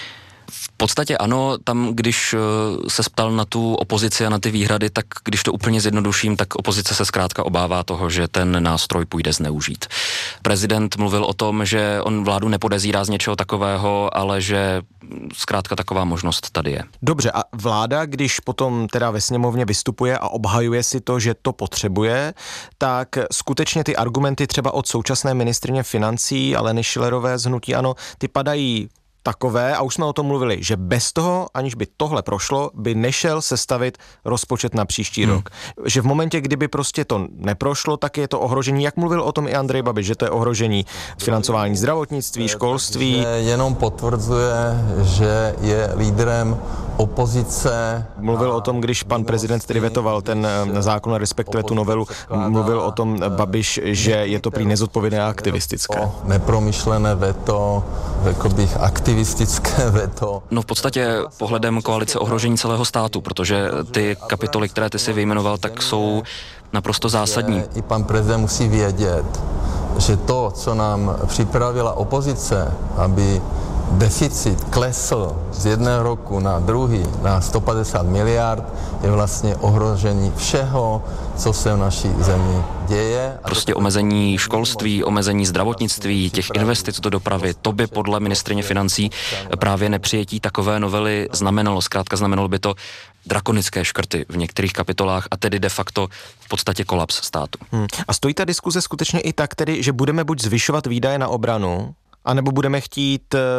V podstatě ano, tam když se ptal na tu opozici a na ty výhrady, tak když to úplně zjednoduším, tak opozice se zkrátka obává toho, že ten nástroj půjde zneužít. Prezident mluvil o tom, že on vládu nepodezírá z něčeho takového, ale že zkrátka taková možnost tady je. Dobře, a vláda, když potom teda ve sněmovně vystupuje a obhajuje si to, že to potřebuje, tak skutečně ty argumenty třeba od současné ministryně financí Aleny Schillerové z hnutí ANO, ty padají takové, a už jsme o tom mluvili, že bez toho, aniž by tohle prošlo, by nešel sestavit rozpočet na příští rok. Že v momentě, kdyby prostě to neprošlo, tak je to ohrožení, jak mluvil o tom i Andrej Babiš, že to je ohrožení financování zdravotnictví, školství. Jenom potvrzuje, že je lídrem opozice. Mluvil o tom, když pan prezident tedy vetoval ten zákon, respektive tu novelu, mluvil o tom Babiš, že je to prý nezodpovědné a aktivistické. Nepromyšlené veto, řekl bych aktivistické veto. No v podstatě pohledem koalice ohrožení celého státu, protože ty kapitoly, které ty si vyjmenoval, tak jsou naprosto zásadní. I pan prezident musí vědět, že to, co nám připravila opozice, aby deficit klesl z jednoho roku na druhý na 150 miliard, je vlastně ohrožení všeho, co se v naší zemi děje. Prostě omezení školství, omezení zdravotnictví, těch investic do dopravy, to by podle ministryně financí právě nepřijetí takové novely znamenalo. Zkrátka znamenalo by to drakonické škrty v některých kapitolách a tedy de facto v podstatě kolaps státu. A stojí ta diskuze skutečně i tak tedy, že budeme buď zvyšovat výdaje na obranu, anebo budeme chtít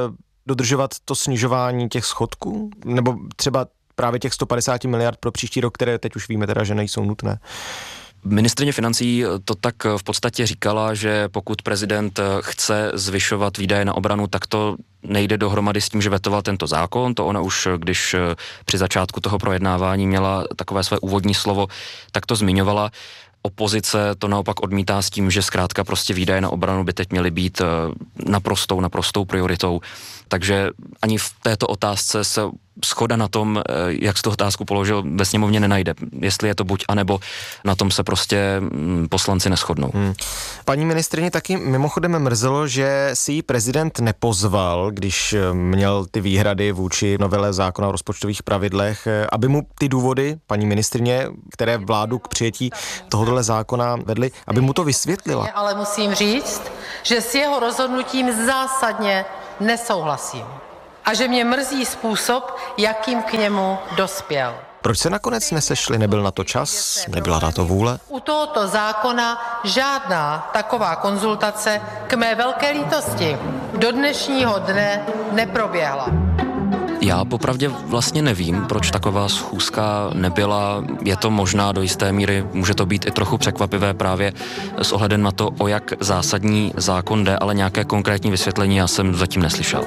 dodržovat to snižování těch schodků? Nebo třeba právě těch 150 miliard pro příští rok, které teď už víme teda, že nejsou nutné? Ministryně financí to tak v podstatě říkala, že pokud prezident chce zvyšovat výdaje na obranu, tak to nejde dohromady s tím, že vetoval tento zákon. To ona už, když při začátku toho projednávání měla takové své úvodní slovo, tak to zmiňovala. Opozice to naopak odmítá s tím, že zkrátka prostě výdaje na obranu by teď měly být naprostou prioritou. Takže ani v této otázce se shoda na tom, jak jsi tu otázku položil, ve sněmovně nenajde. Jestli je to buď, anebo na tom se prostě poslanci neshodnou. Paní ministryni taky mimochodem mrzelo, že si ji prezident nepozval, když měl ty výhrady vůči novele zákona o rozpočtových pravidlech, aby mu ty důvody, paní ministryně, které vládu k přijetí tohoto zákona vedly, aby mu to vysvětlila. Ale musím říct, že s jeho rozhodnutím zásadně nesouhlasím. A že mě mrzí způsob, jakým k němu dospěl. Proč se nakonec nesešli? Nebyl na to čas? Nebyla na to vůle? U tohoto zákona žádná taková konzultace k mé velké lítosti do dnešního dne neproběhla. Já popravdě vlastně nevím, proč taková schůzka nebyla. Je to možná do jisté míry, může to být i trochu překvapivé právě s ohledem na to, o jak zásadní zákon jde, ale nějaké konkrétní vysvětlení já jsem zatím neslyšel.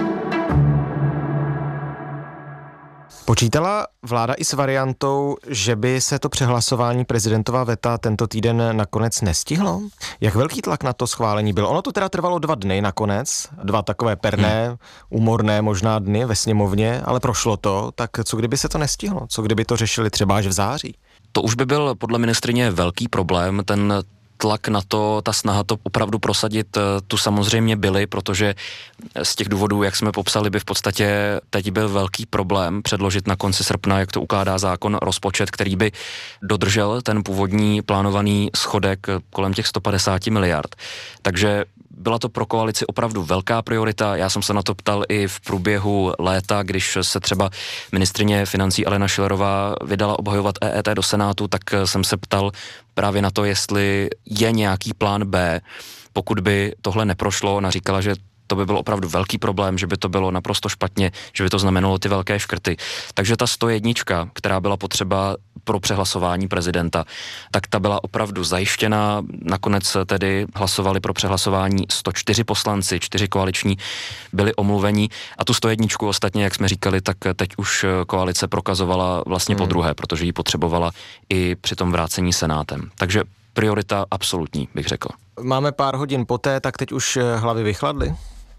Počítala vláda i s variantou, že by se to přehlasování prezidentova veta tento týden nakonec nestihlo? Jak velký tlak na to schválení byl? Ono to teda trvalo 2 dny nakonec, 2 takové perné, úmorné možná dny ve sněmovně, ale prošlo to, tak co kdyby se to nestihlo? Co kdyby to řešili třeba až v září? To už by byl podle ministryně velký problém, ten tlak na to, ta snaha to opravdu prosadit, tu samozřejmě byly, protože z těch důvodů, jak jsme popsali, by v podstatě teď byl velký problém předložit na konci srpna, jak to ukládá zákon, rozpočet, který by dodržel ten původní plánovaný schodek kolem těch 150 miliard. Takže byla to pro koalici opravdu velká priorita. Já jsem se na to ptal i v průběhu léta, když se třeba ministryně financí Alena Schillerová vydala obhajovat EET do Senátu, tak jsem se ptal právě na to, jestli je nějaký plán B, pokud by tohle neprošlo. Ona říkala, že to by byl opravdu velký problém, že by to bylo naprosto špatně, že by to znamenalo ty velké škrty. Takže ta 101, která byla potřeba pro přehlasování prezidenta, tak ta byla opravdu zajištěna. Nakonec tedy hlasovali pro přehlasování 104 poslanci, 4 koaliční byli omluveni a tu 101 ostatně, jak jsme říkali, tak teď už koalice prokazovala vlastně podruhé, protože ji potřebovala i při tom vrácení Senátem. Takže priorita absolutní, bych řekl. Máme pár hodin poté, tak teď už hlavy vychladly?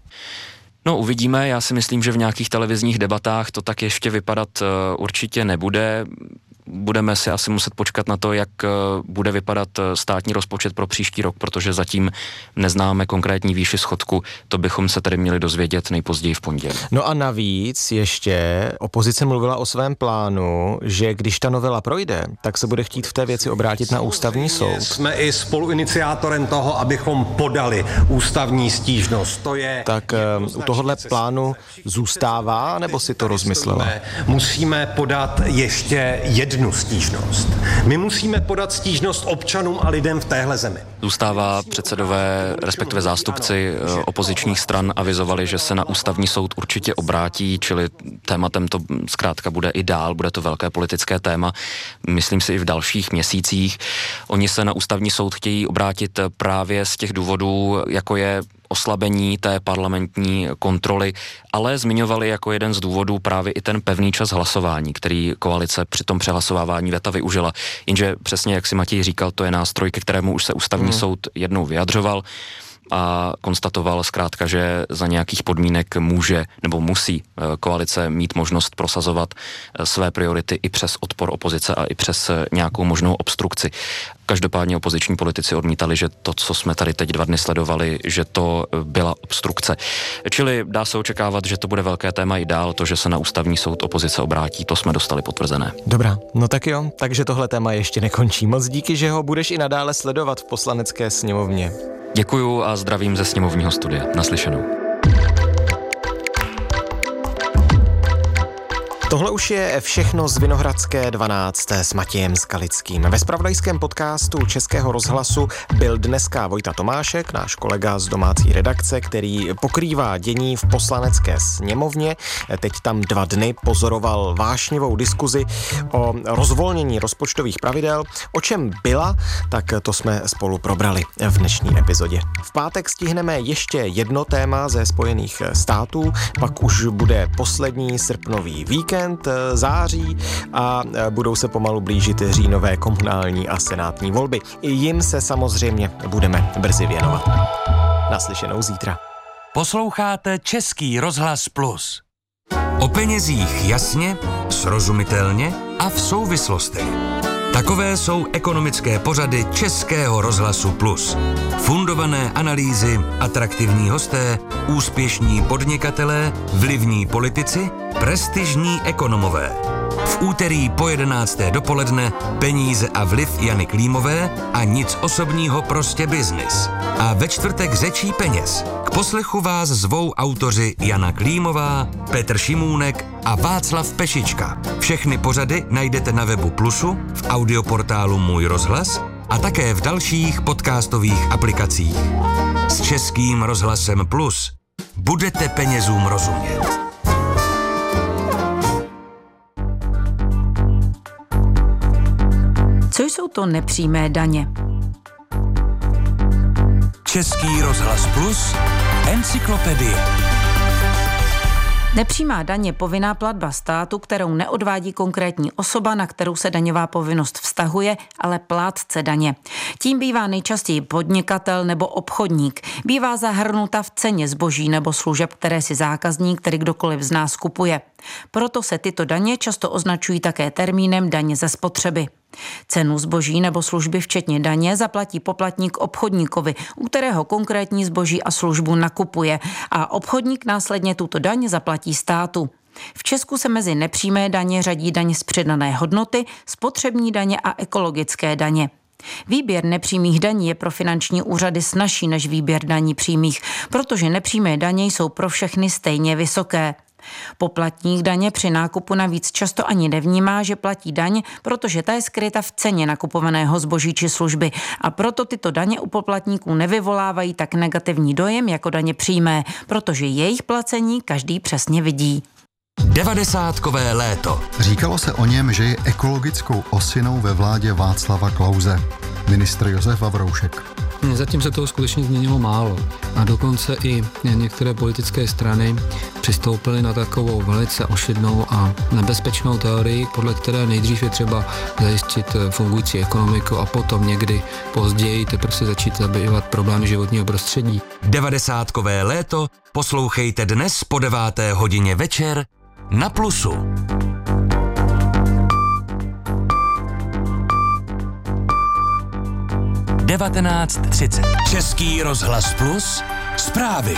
No uvidíme, já si myslím, že v nějakých televizních debatách to tak ještě vypadat určitě nebude. Budeme si asi muset počkat na to, jak bude vypadat státní rozpočet pro příští rok, protože zatím neznáme konkrétní výši schodku. To bychom se tedy měli dozvědět nejpozději v pondělí. No a navíc ještě opozice mluvila o svém plánu, že když ta novela projde, tak se bude chtít v té věci obrátit na ústavní soud. Jsme i spoluiniciátorem toho, abychom podali ústavní stížnost. To je tak u tohohle plánu zůstává, nebo si to rozmyslela? Musíme podat ještě jednu stížnost. My musíme podat stížnost občanům a lidem v téhle zemi. Zůstává, předsedové, respektive zástupci opozičních stran avizovali, že se na ústavní soud určitě obrátí, čili tématem to zkrátka bude i dál, bude to velké politické téma, myslím si i v dalších měsících. Oni se na ústavní soud chtějí obrátit právě z těch důvodů, jako je oslabení té parlamentní kontroly, ale zmiňovali jako jeden z důvodů právě i ten pevný čas hlasování, který koalice při tom přehlasovávání veta využila. Jenže přesně, jak si Matěj říkal, to je nástroj, ke kterému už se ústavní soud jednou vyjadřoval a konstatoval zkrátka, že za nějakých podmínek může nebo musí koalice mít možnost prosazovat své priority i přes odpor opozice a i přes nějakou možnou obstrukci. Každopádně opoziční politici odmítali, že to, co jsme tady teď 2 dny sledovali, že to byla obstrukce. Čili dá se očekávat, že to bude velké téma i dál, to, že se na ústavní soud opozice obrátí, to jsme dostali potvrzené. Dobrá, no tak jo, takže tohle téma ještě nekončí. Moc díky, že ho budeš i nadále sledovat v Poslanecké sněmovně. Děkuju a zdravím ze sněmovního studia. Naslyšenou. Tohle už je všechno z Vinohradské 12 s Matějem Skalickým. Ve zpravodajském podcastu Českého rozhlasu byl dneska Vojta Tomášek, náš kolega z domácí redakce, který pokrývá dění v Poslanecké sněmovně. Teď tam 2 dny pozoroval vášnivou diskuzi o rozvolnění rozpočtových pravidel. O čem byla, tak to jsme spolu probrali v dnešní epizodě. V pátek stihneme ještě jedno téma ze Spojených států, pak už bude poslední srpnový víkend, září a budou se pomalu blížit říjnové komunální a senátní volby. I jim se samozřejmě budeme brzy věnovat. Naslyšenou zítra. Posloucháte Český rozhlas Plus. O penězích jasně, srozumitelně a v souvislostech. Takové jsou ekonomické pořady Českého rozhlasu Plus. Fundované analýzy, atraktivní hosté, úspěšní podnikatelé, vlivní politici, prestižní ekonomové. V úterý po 11. dopoledne Peníze a vliv Jany Klímové a nic osobního, prostě biznis. A ve čtvrtek Řečí peněz. K poslechu vás zvou autoři Jana Klímová, Petr Šimůnek a Václav Pešička. Všechny pořady najdete na webu Plusu, v audioportálu Můj rozhlas a také v dalších podcastových aplikacích. S Českým rozhlasem Plus budete penězům rozumět. Co jsou to nepřímé daně? Český rozhlas Plus, encyklopedie. Nepřímá daň je povinná platba státu, kterou neodvádí konkrétní osoba, na kterou se daňová povinnost vztahuje, ale plátce daně. Tím bývá nejčastěji podnikatel nebo obchodník. Bývá zahrnuta v ceně zboží nebo služeb, které si zákazník, tedy kdokoliv z nás kupuje. Proto se tyto daně často označují také termínem daně ze spotřeby. Cenu zboží nebo služby včetně daně zaplatí poplatník obchodníkovi, u kterého konkrétní zboží a službu nakupuje, a obchodník následně tuto daň zaplatí státu. V Česku se mezi nepřímé daně řadí daň z přidané hodnoty, spotřební daně a ekologické daně. Výběr nepřímých daní je pro finanční úřady snazší než výběr daní přímých, protože nepřímé daně jsou pro všechny stejně vysoké. Poplatník daně při nákupu navíc často ani nevnímá, že platí daň, protože ta je skryta v ceně nakupovaného zboží či služby, a proto tyto daně u poplatníků nevyvolávají tak negativní dojem jako daně přímé, protože jejich placení každý přesně vidí. 90kové léto. Říkalo se o něm, že je ekologickou osinou ve vládě Václava Klause. Ministr Josef Vavroušek. Zatím se toho skutečně změnilo málo a dokonce i některé politické strany přistoupily na takovou velice ošidnou a nebezpečnou teorii, podle které nejdřív je třeba zajistit fungující ekonomiku a potom někdy později teprve se začít zabývat problémy životního prostředí. 90kové léto poslouchejte dnes po 9. hodině večer na Plusu. – 19:30. Český rozhlas Plus, zprávy.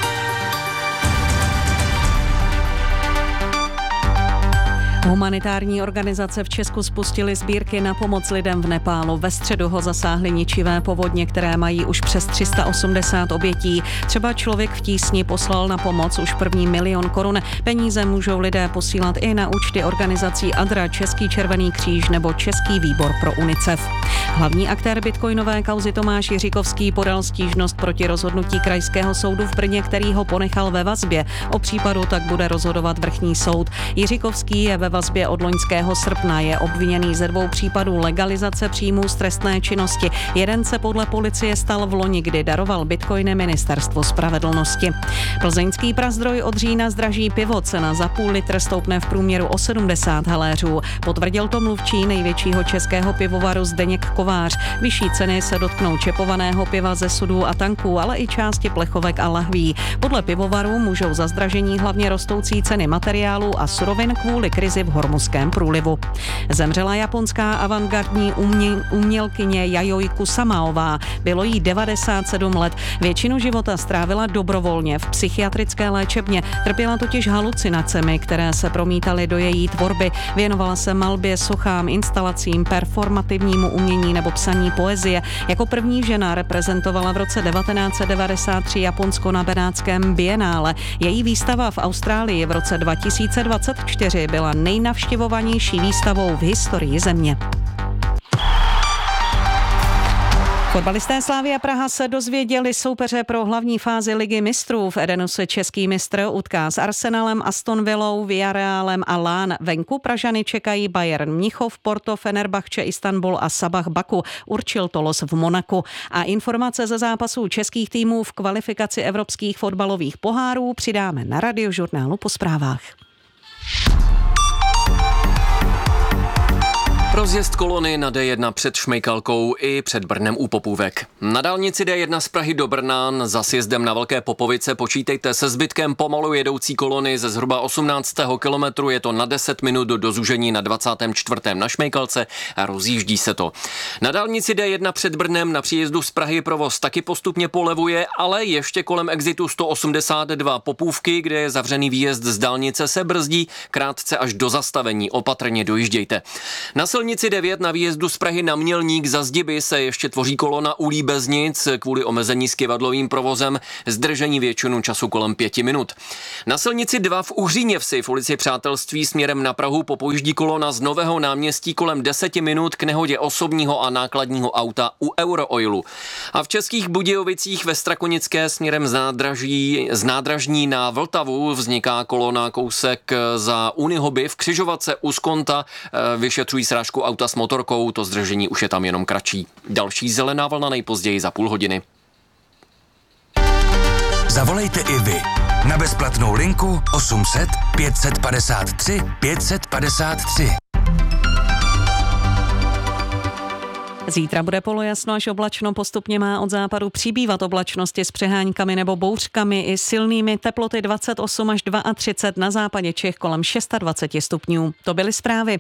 Humanitární organizace v Česku spustily sbírky na pomoc lidem v Nepálu. Ve středu ho zasáhly ničivé povodně, které mají už přes 380 obětí. Třeba Člověk v tísni poslal na pomoc už první 1 000 000 korun. Peníze můžou lidé posílat i na účty organizací ADRA, Český červený kříž nebo Český výbor pro UNICEF. Hlavní aktér bitcoinové kauzy Tomáš Jiříkovský podal stížnost proti rozhodnutí Krajského soudu v Brně, který ho ponechal ve vazbě. O případu tak bude rozhodovat vrchní soud. Jiříkovský je ve vazbě od loňského srpna, je obviněný ze 2 případů legalizace příjmů z trestné činnosti. Jeden se podle policie stal v loni, kdy daroval bitcoiny Ministerstvo spravedlnosti. Plzeňský Prazdroj od října zdraží pivo, cena za půl litr stoupne v průměru o 70 haléřů. Potvrdil to mluvčí největšího českého pivovaru Zdeněk Kovář. Vyšší ceny se dotknou čepovaného piva ze sudů a tanků, ale i části plechovek a lahví. Podle pivovarů můžou za zdražení hlavně rostoucí ceny materiálů a surovin kvůli krizi krizi v Hormuzském průlivu. Zemřela japonská avantgardní umělkyně Yayoi Kusamaová. Bylo jí 97 let. Většinu života strávila dobrovolně v psychiatrické léčebně. Trpěla totiž halucinacemi, které se promítaly do její tvorby. Věnovala se malbě, sochám, instalacím, performativnímu umění nebo psaní poezie. Jako první žena reprezentovala v roce 1993 Japonsko na Benátském bienále. Její výstava v Austrálii v roce 2024 byla nejnavštěvovanější výstavou v historii země. Fotbalisté Slavia Praha se dozvěděli soupeře pro hlavní fázi Ligy mistrů. V Edenu se český mistr utká s Arsenalem, Aston Villou, Villarrealem a Lán. Venku Pražany čekají Bayern Mnichov, Porto, Fenerbahče, Istanbul a Sabah Baku. Určil to los v Monaku. A informace ze zápasů českých týmů v kvalifikaci evropských fotbalových pohárů přidáme na Radiožurnálu po zprávách. Rozjezd kolony na D1 před Šmejkalkou i před Brnem u Popůvek. Na dálnici D1 z Prahy do Brna za sjezdem na Velké Popovice počítejte se zbytkem pomalu jedoucí kolony ze zhruba 18. kilometru. Je to na 10 minut do zúžení na 24. na Šmejkalce a rozjíždí se to. Na dálnici D1 před Brnem na příjezdu z Prahy provoz taky postupně polevuje, ale ještě kolem exitu 182 Popůvky, kde je zavřený výjezd z dálnice, se brzdí krátce až do zastavení. Opatrně dojíždějte. Na silnici 9 na výjezdu z Prahy na Mělník za Zdiby se ještě tvoří kolona u Líbeznic kvůli omezení s kyvadlovým provozem, zdržení většinu času kolem 5 minut. Na silnici 2 v Uhříněvsi v ulici Přátelství směrem na Prahu popojíždí kolona z Nového náměstí kolem 10 minut k nehodě osobního a nákladního auta u Eurooilu. A v Českých Budějovicích ve Strakonické směrem z nádražní na Vltavu vzniká kolona kousek za Unihoby v křižovatce u Skonta, vyšetřují srážku auta s motorkou, to zdržení už je tam jenom kratší. Další zelená vlna nejpozději za půl hodiny. Zavolejte i vy na bezplatnou linku 800 553 553. Zítra bude polojasno až oblačno, postupně má od západu přibývat oblačnosti s přeháňkami nebo bouřkami i silnými, teploty 28 až 32, na západě Čech kolem 26 stupňů. To byly zprávy.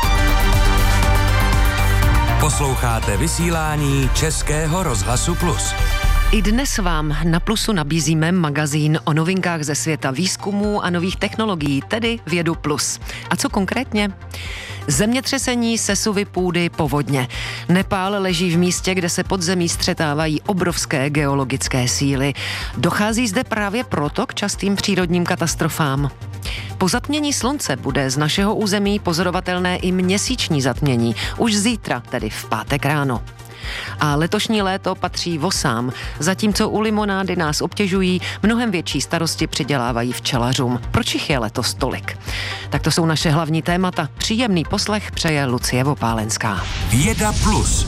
Posloucháte vysílání Českého rozhlasu Plus. I dnes vám na Plusu nabízíme magazín o novinkách ze světa výzkumů a nových technologií, tedy Vědu Plus. A co konkrétně? Zemětřesení, sesuvy půdy, povodně. Nepál leží v místě, kde se pod zemí střetávají obrovské geologické síly. Dochází zde právě proto k častým přírodním katastrofám. Po zatmění slunce bude z našeho území pozorovatelné i měsíční zatmění, už zítra, tedy v pátek ráno. A letošní léto patří vosám, zatímco u limonády nás obtěžují, mnohem větší starosti přidělávají včelařům. Proč jich je letos tolik? Tak to jsou naše hlavní témata. Příjemný poslech přeje Lucie Vopálenská. Věda Plus.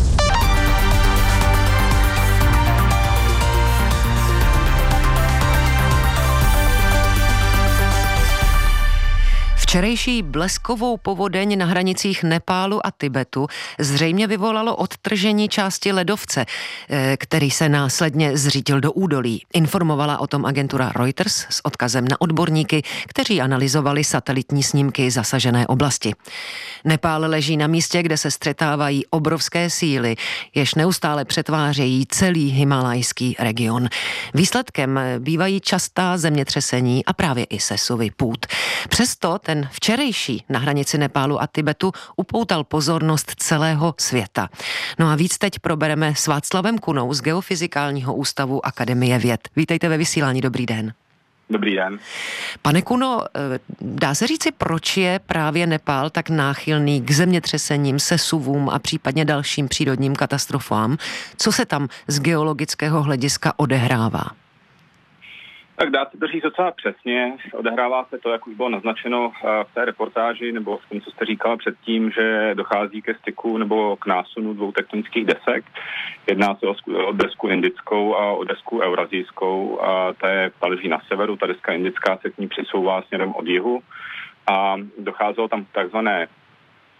Včerejší bleskovou povodeň na hranicích Nepálu a Tibetu zřejmě vyvolalo odtržení části ledovce, který se následně zřítil do údolí. Informovala o tom agentura Reuters s odkazem na odborníky, kteří analyzovali satelitní snímky zasažené oblasti. Nepál leží na místě, kde se střetávají obrovské síly, jež neustále přetvářejí celý himalajský region. Výsledkem bývají častá zemětřesení a právě i sesuvy půd. Přesto ten včerejší na hranici Nepálu a Tibetu upoutal pozornost celého světa. No a víc teď probereme s Václavem Kunou z Geofyzikálního ústavu Akademie věd. Vítejte ve vysílání, dobrý den. Dobrý den. Pane Kuno, dá se říci, proč je právě Nepál tak náchylný k zemětřesením, sesuvům a případně dalším přírodním katastrofám? Co se tam z geologického hlediska odehrává? Tak dá se to říct docela přesně. Odehrává se to, jak už bylo naznačeno v té reportáži, nebo v tom, co jste říkala předtím, že dochází ke styku nebo k násunu dvou tektonických desek. Jedná se o desku indickou a o desku eurazijskou. Ta leží na severu, ta deska indická se k ní přisouvá směrem od jihu. A docházelo tam k takzvané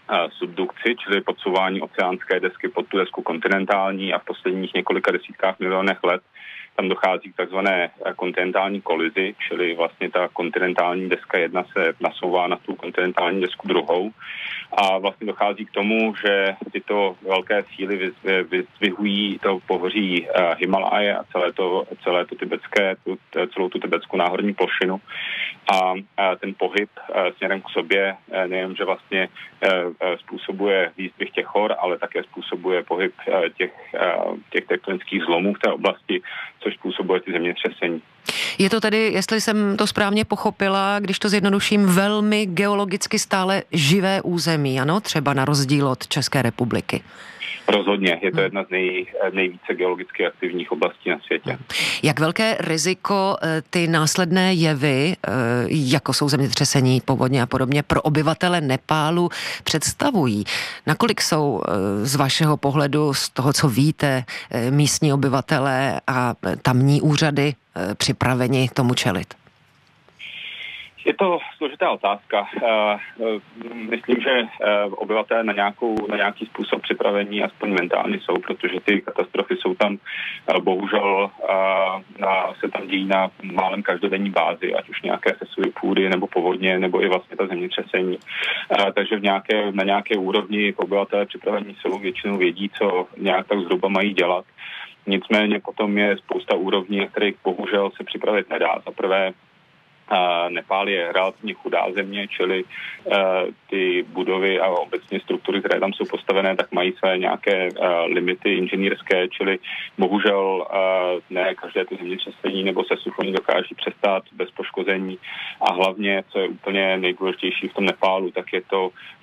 subdukci, čili podsouvání oceánské desky pod tu desku kontinentální, a v posledních několika desítkách milionech let tam dochází k takzvané kontinentální kolizi, čili vlastně ta kontinentální deska jedna se nasouvá na tu kontinentální desku druhou a vlastně dochází k tomu, že tyto velké síly vyzdvihují to pohoří Himaláje a celé to tibetské, celou tu tibetskou náhorní plošinu a ten pohyb směrem k sobě nejenže vlastně způsobuje výzdvih těch hor, ale také způsobuje pohyb těch tektonických zlomů v té oblasti, což způsobuje ty zemětřesení. Je to tedy, jestli jsem to správně pochopila, když to zjednoduším, velmi geologicky stále živé území, ano? Třeba na rozdíl od České republiky. Rozhodně, je to jedna z nejvíce geologicky aktivních oblastí na světě. Jak velké riziko ty následné jevy, jako jsou zemětřesení, povodně a podobně, pro obyvatele Nepálu představují? Nakolik jsou z vašeho pohledu, z toho, co víte, místní obyvatelé a tamní úřady připraveni tomu čelit? Je to složitá otázka. Myslím, že obyvatelé na nějaký způsob připravení aspoň mentálně jsou, protože ty katastrofy jsou tam bohužel se tam dějí na málem každodenní bázi, ať už nějaké sesuvy půdy nebo povodně, nebo i vlastně ta zemětřesení. Takže na nějaké úrovni obyvatelé připravení jsou, většinou vědí, co nějak tak zhruba mají dělat. Nicméně potom je spousta úrovní, na kterých bohužel se připravit nedá. Za prvé, Nepál je relativně chudá země, čili ty budovy a obecně struktury, které tam jsou postavené, tak mají své nějaké limity inženýrské, čili bohužel ne každé to zemětřesení nebo sesuv oni dokáží přestát bez poškození a hlavně, co je úplně nejdůležitější v tom Nepálu, tak je to